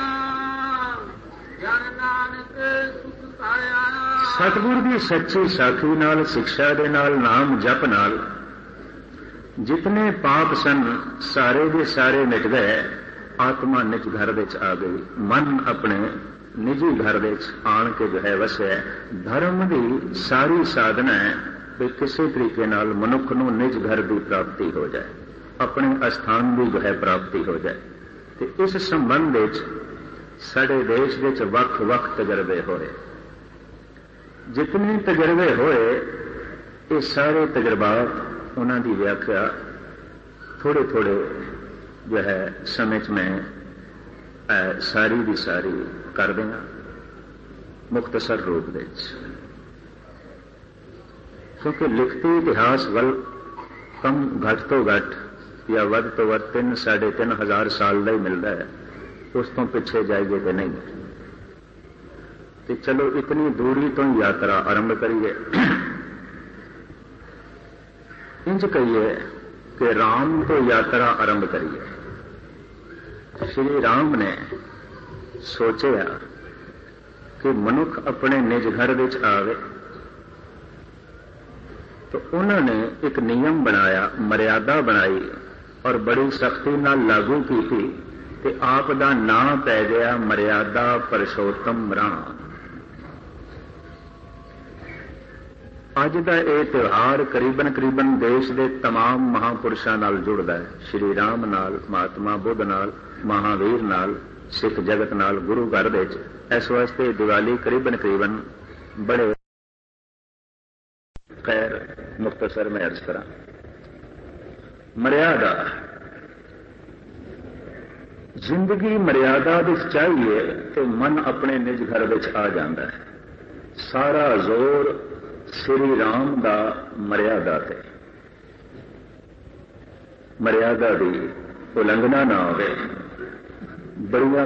ਜਨ ਨਾਨਕ ਸੁਖ ਪਾਇਆ। ਸਤਿਗੁਰ ਦੀ ਸੱਚੀ ਸਾਖੀ ਨਾਲ, ਸਿੱਖਿਆ ਦੇ ਨਾਲ, ਨਾਮ ਜਪ ਨਾਲ ਜਿਤਨੇ ਪਾਪ ਸਨ ਸਾਰੇ ਦੇ ਸਾਰੇ ਮਿਟ ਗਏ। ਆਤਮਾ ਨਿਜ ਘਰ ਵਿੱਚ ਆ ਗਈ, ਮਨ ਆਪਣੇ ਨਿੱਜੀ ਘਰ ਵਿੱਚ ਆਣ ਕੇ ਜੋ ਹੈ ਵਸਿਆ। ਧਰਮ ਦੀ ਸਾਰੀ ਸਾਧਨਾ ਹੈ ਕਿ ਕਿਸੇ ਤਰੀਕੇ ਨਾਲ ਮਨੁੱਖ ਨੂੰ ਨਿਜ ਘਰ ਦੀ ਪ੍ਰਾਪਤੀ ਹੋ ਜਾਏ, ਆਪਣੇ ਅਸਥਾਨ ਦੀ ਜੋ ਹੈ ਪ੍ਰਾਪਤੀ ਹੋ ਜਾਏ। ਤੇ ਇਸ ਸੰਬੰਧ ਵਿੱਚ ਸਾਡੇ ਦੇਸ਼ ਵਿੱਚ ਵੱਖ-ਵੱਖ ਤਜਰਬੇ ਹੋਏ। ਜਿਤਨੇ ਤਜਰਬੇ ਹੋਏ, ਇਹ ਸਾਰੇ ਤਜਰਬਾਤ, ਉਹਨਾਂ ਦੀ ਵਿਆਖਿਆ ਥੋੜੇ ਥੋੜੇ ਜੋ ਹੈ ਸਮੇਂ 'ਚ ਮੈਂ ਸਾਰੀ ਦੀ ਸਾਰੀ ਕਰ ਦਿਆਂ ਮੁਖਤਸਰ ਰੂਪ ਵਿੱਚ, ਕਿਉਂਕਿ ਲਿਖਤੀ ਇਤਿਹਾਸ ਵੱਲ ਕਮ ਘੱਟ ਤੋਂ ਘੱਟ ਜਾਂ ਵੱਧ ਤੋਂ ਵੱਧ ਤਿੰਨ ਸਾਢੇ ਤਿੰਨ ਹਜ਼ਾਰ ਸਾਲ ਦਾ ਹੀ ਮਿਲਦਾ ਹੈ। ਉਸ ਤੋਂ ਪਿੱਛੇ ਜਾਈਏ ਤੇ ਨਹੀਂ। ਤੇ ਚਲੋ ਇਤਨੀ ਦੂਰੀ ਤੋਂ ਯਾਤਰਾ ਆਰੰਭ ਕਰੀਏ। ਇੰਜ ਕਹੀਏ ਕਿ ਰਾਮ ਤੋਂ ਯਾਤਰਾ ਆਰੰਭ ਕਰੀਏ। ਸ਼੍ਰੀ ਰਾਮ ਨੇ ਸੋਚਿਆ ਕਿ ਮਨੁੱਖ ਆਪਣੇ ਨਿਜ ਘਰ ਵਿੱਚ ਆਵੇ, ਤਾਂ ਉਹਨਾਂ ਨੇ ਇੱਕ ਨਿਯਮ ਬਣਾਇਆ, ਮਰਿਆਦਾ ਬਣਾਈ ਔਰ ਬੜੀ ਸਖਤੀ ਨਾਲ ਲਾਗੂ ਕੀਤੀ ਤੇ ਆਪ ਦਾ ਨਾਂ ਪੈ ਗਿਆ ਮਰਿਆਦਾ ਪਰਸ਼ੋਤਮ ਰਾਮ। ਅੱਜ ਦਾ ਇਹ ਤਿਉਹਾਰ ਕਰੀਬਨ ਕਰੀਬਨ ਦੇਸ਼ ਦੇ तमाम ਮਹਾਂਪੁਰਸ਼ਾਂ ਨਾਲ ਜੁੜਦਾ ਹੈ। ਸ਼੍ਰੀ ਰਾਮ ਨਾਲ, ਮਹਾਤਮਾ ਬੁੱਧ ਨਾਲ, ਮਹਾਵੀਰ ਨਾਲ, ਸਿੱਖ ਜਗਤ ਨਾਲ, ਗੁਰੂ ਘਰ ਵਿੱਚ। ਇਸ ਵਾਸਤੇ ਦੀਵਾਲੀ ਕਰੀਬਨ ਕਰੀਬਨ ਬੜੇ ਖੈਰ ਮੁਖਤਸਰ ਮੈਂ ਅਰਜ਼ ਕਰਾਂ। ਮਰਿਆਦਾ, ਜ਼ਿੰਦਗੀ ਮਰਿਆਦਾ ਵਿੱਚ ਚਾਹੀਏ ਤੇ ਮਨ ਆਪਣੇ ਨਿਜ ਘਰ ਵਿੱਚ ਆ ਜਾਂਦਾ ਹੈ। ਸਾਰਾ ਜ਼ੋਰ ਸ਼੍ਰੀ ਰਾਮ ਦਾ ਮਰਿਆਦਾ ਤੇ, ਮਰਿਆਦਾ ਦੀ ਉਲੰਘਣਾ ਨਾ ਹੋਵੇ। ਬੜੀਆਂ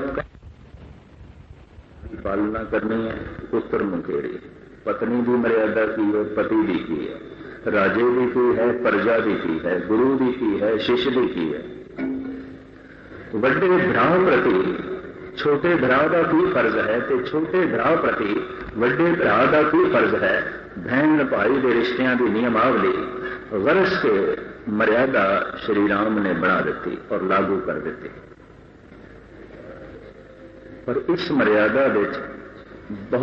ਪਾਲਣਾ ਕਰਨੀ ਹੈ, ਪੁੱਤਰ ਨੂੰ ਕਿਹੜੀ, ਪਤਨੀ ਦੀ ਮਰਿਆਦਾ ਕੀ ਹੈ, ਪਤੀ ਦੀ ਕੀ ਹੈ, ਰਾਜੇ ਦੀ ਕੀ ਹੈ, ਪ੍ਰਜਾ ਦੀ ਕੀ ਹੈ, ਗੁਰੂ ਦੀ ਕੀ ਹੈ, ਸ਼ਿਸ਼ ਦੀ ਕੀ ਹੈ। ਵੱਡੇ ਭਰਾ ਪ੍ਰਤੀ ਛੋਟੇ ਭਰਾ ਦਾ ਕੀ ਫਰਜ਼ ਹੈ ਤੇ ਛੋਟੇ ਭਰਾ ਪ੍ਰਤੀ ਵੱਡੇ ਭਰਾ ਦਾ ਕੀ ਫਰਜ਼ ਹੈ। ਭੈਣ ਭਾਈ ਦੇ ਰਿਸ਼ਤਿਆਂ ਦੀ ਨਿਯਮਾਵਲੀ वर्ष के मर्यादा श्री राम ने बना दी और लागू कर दी। पर इस मर्यादा विच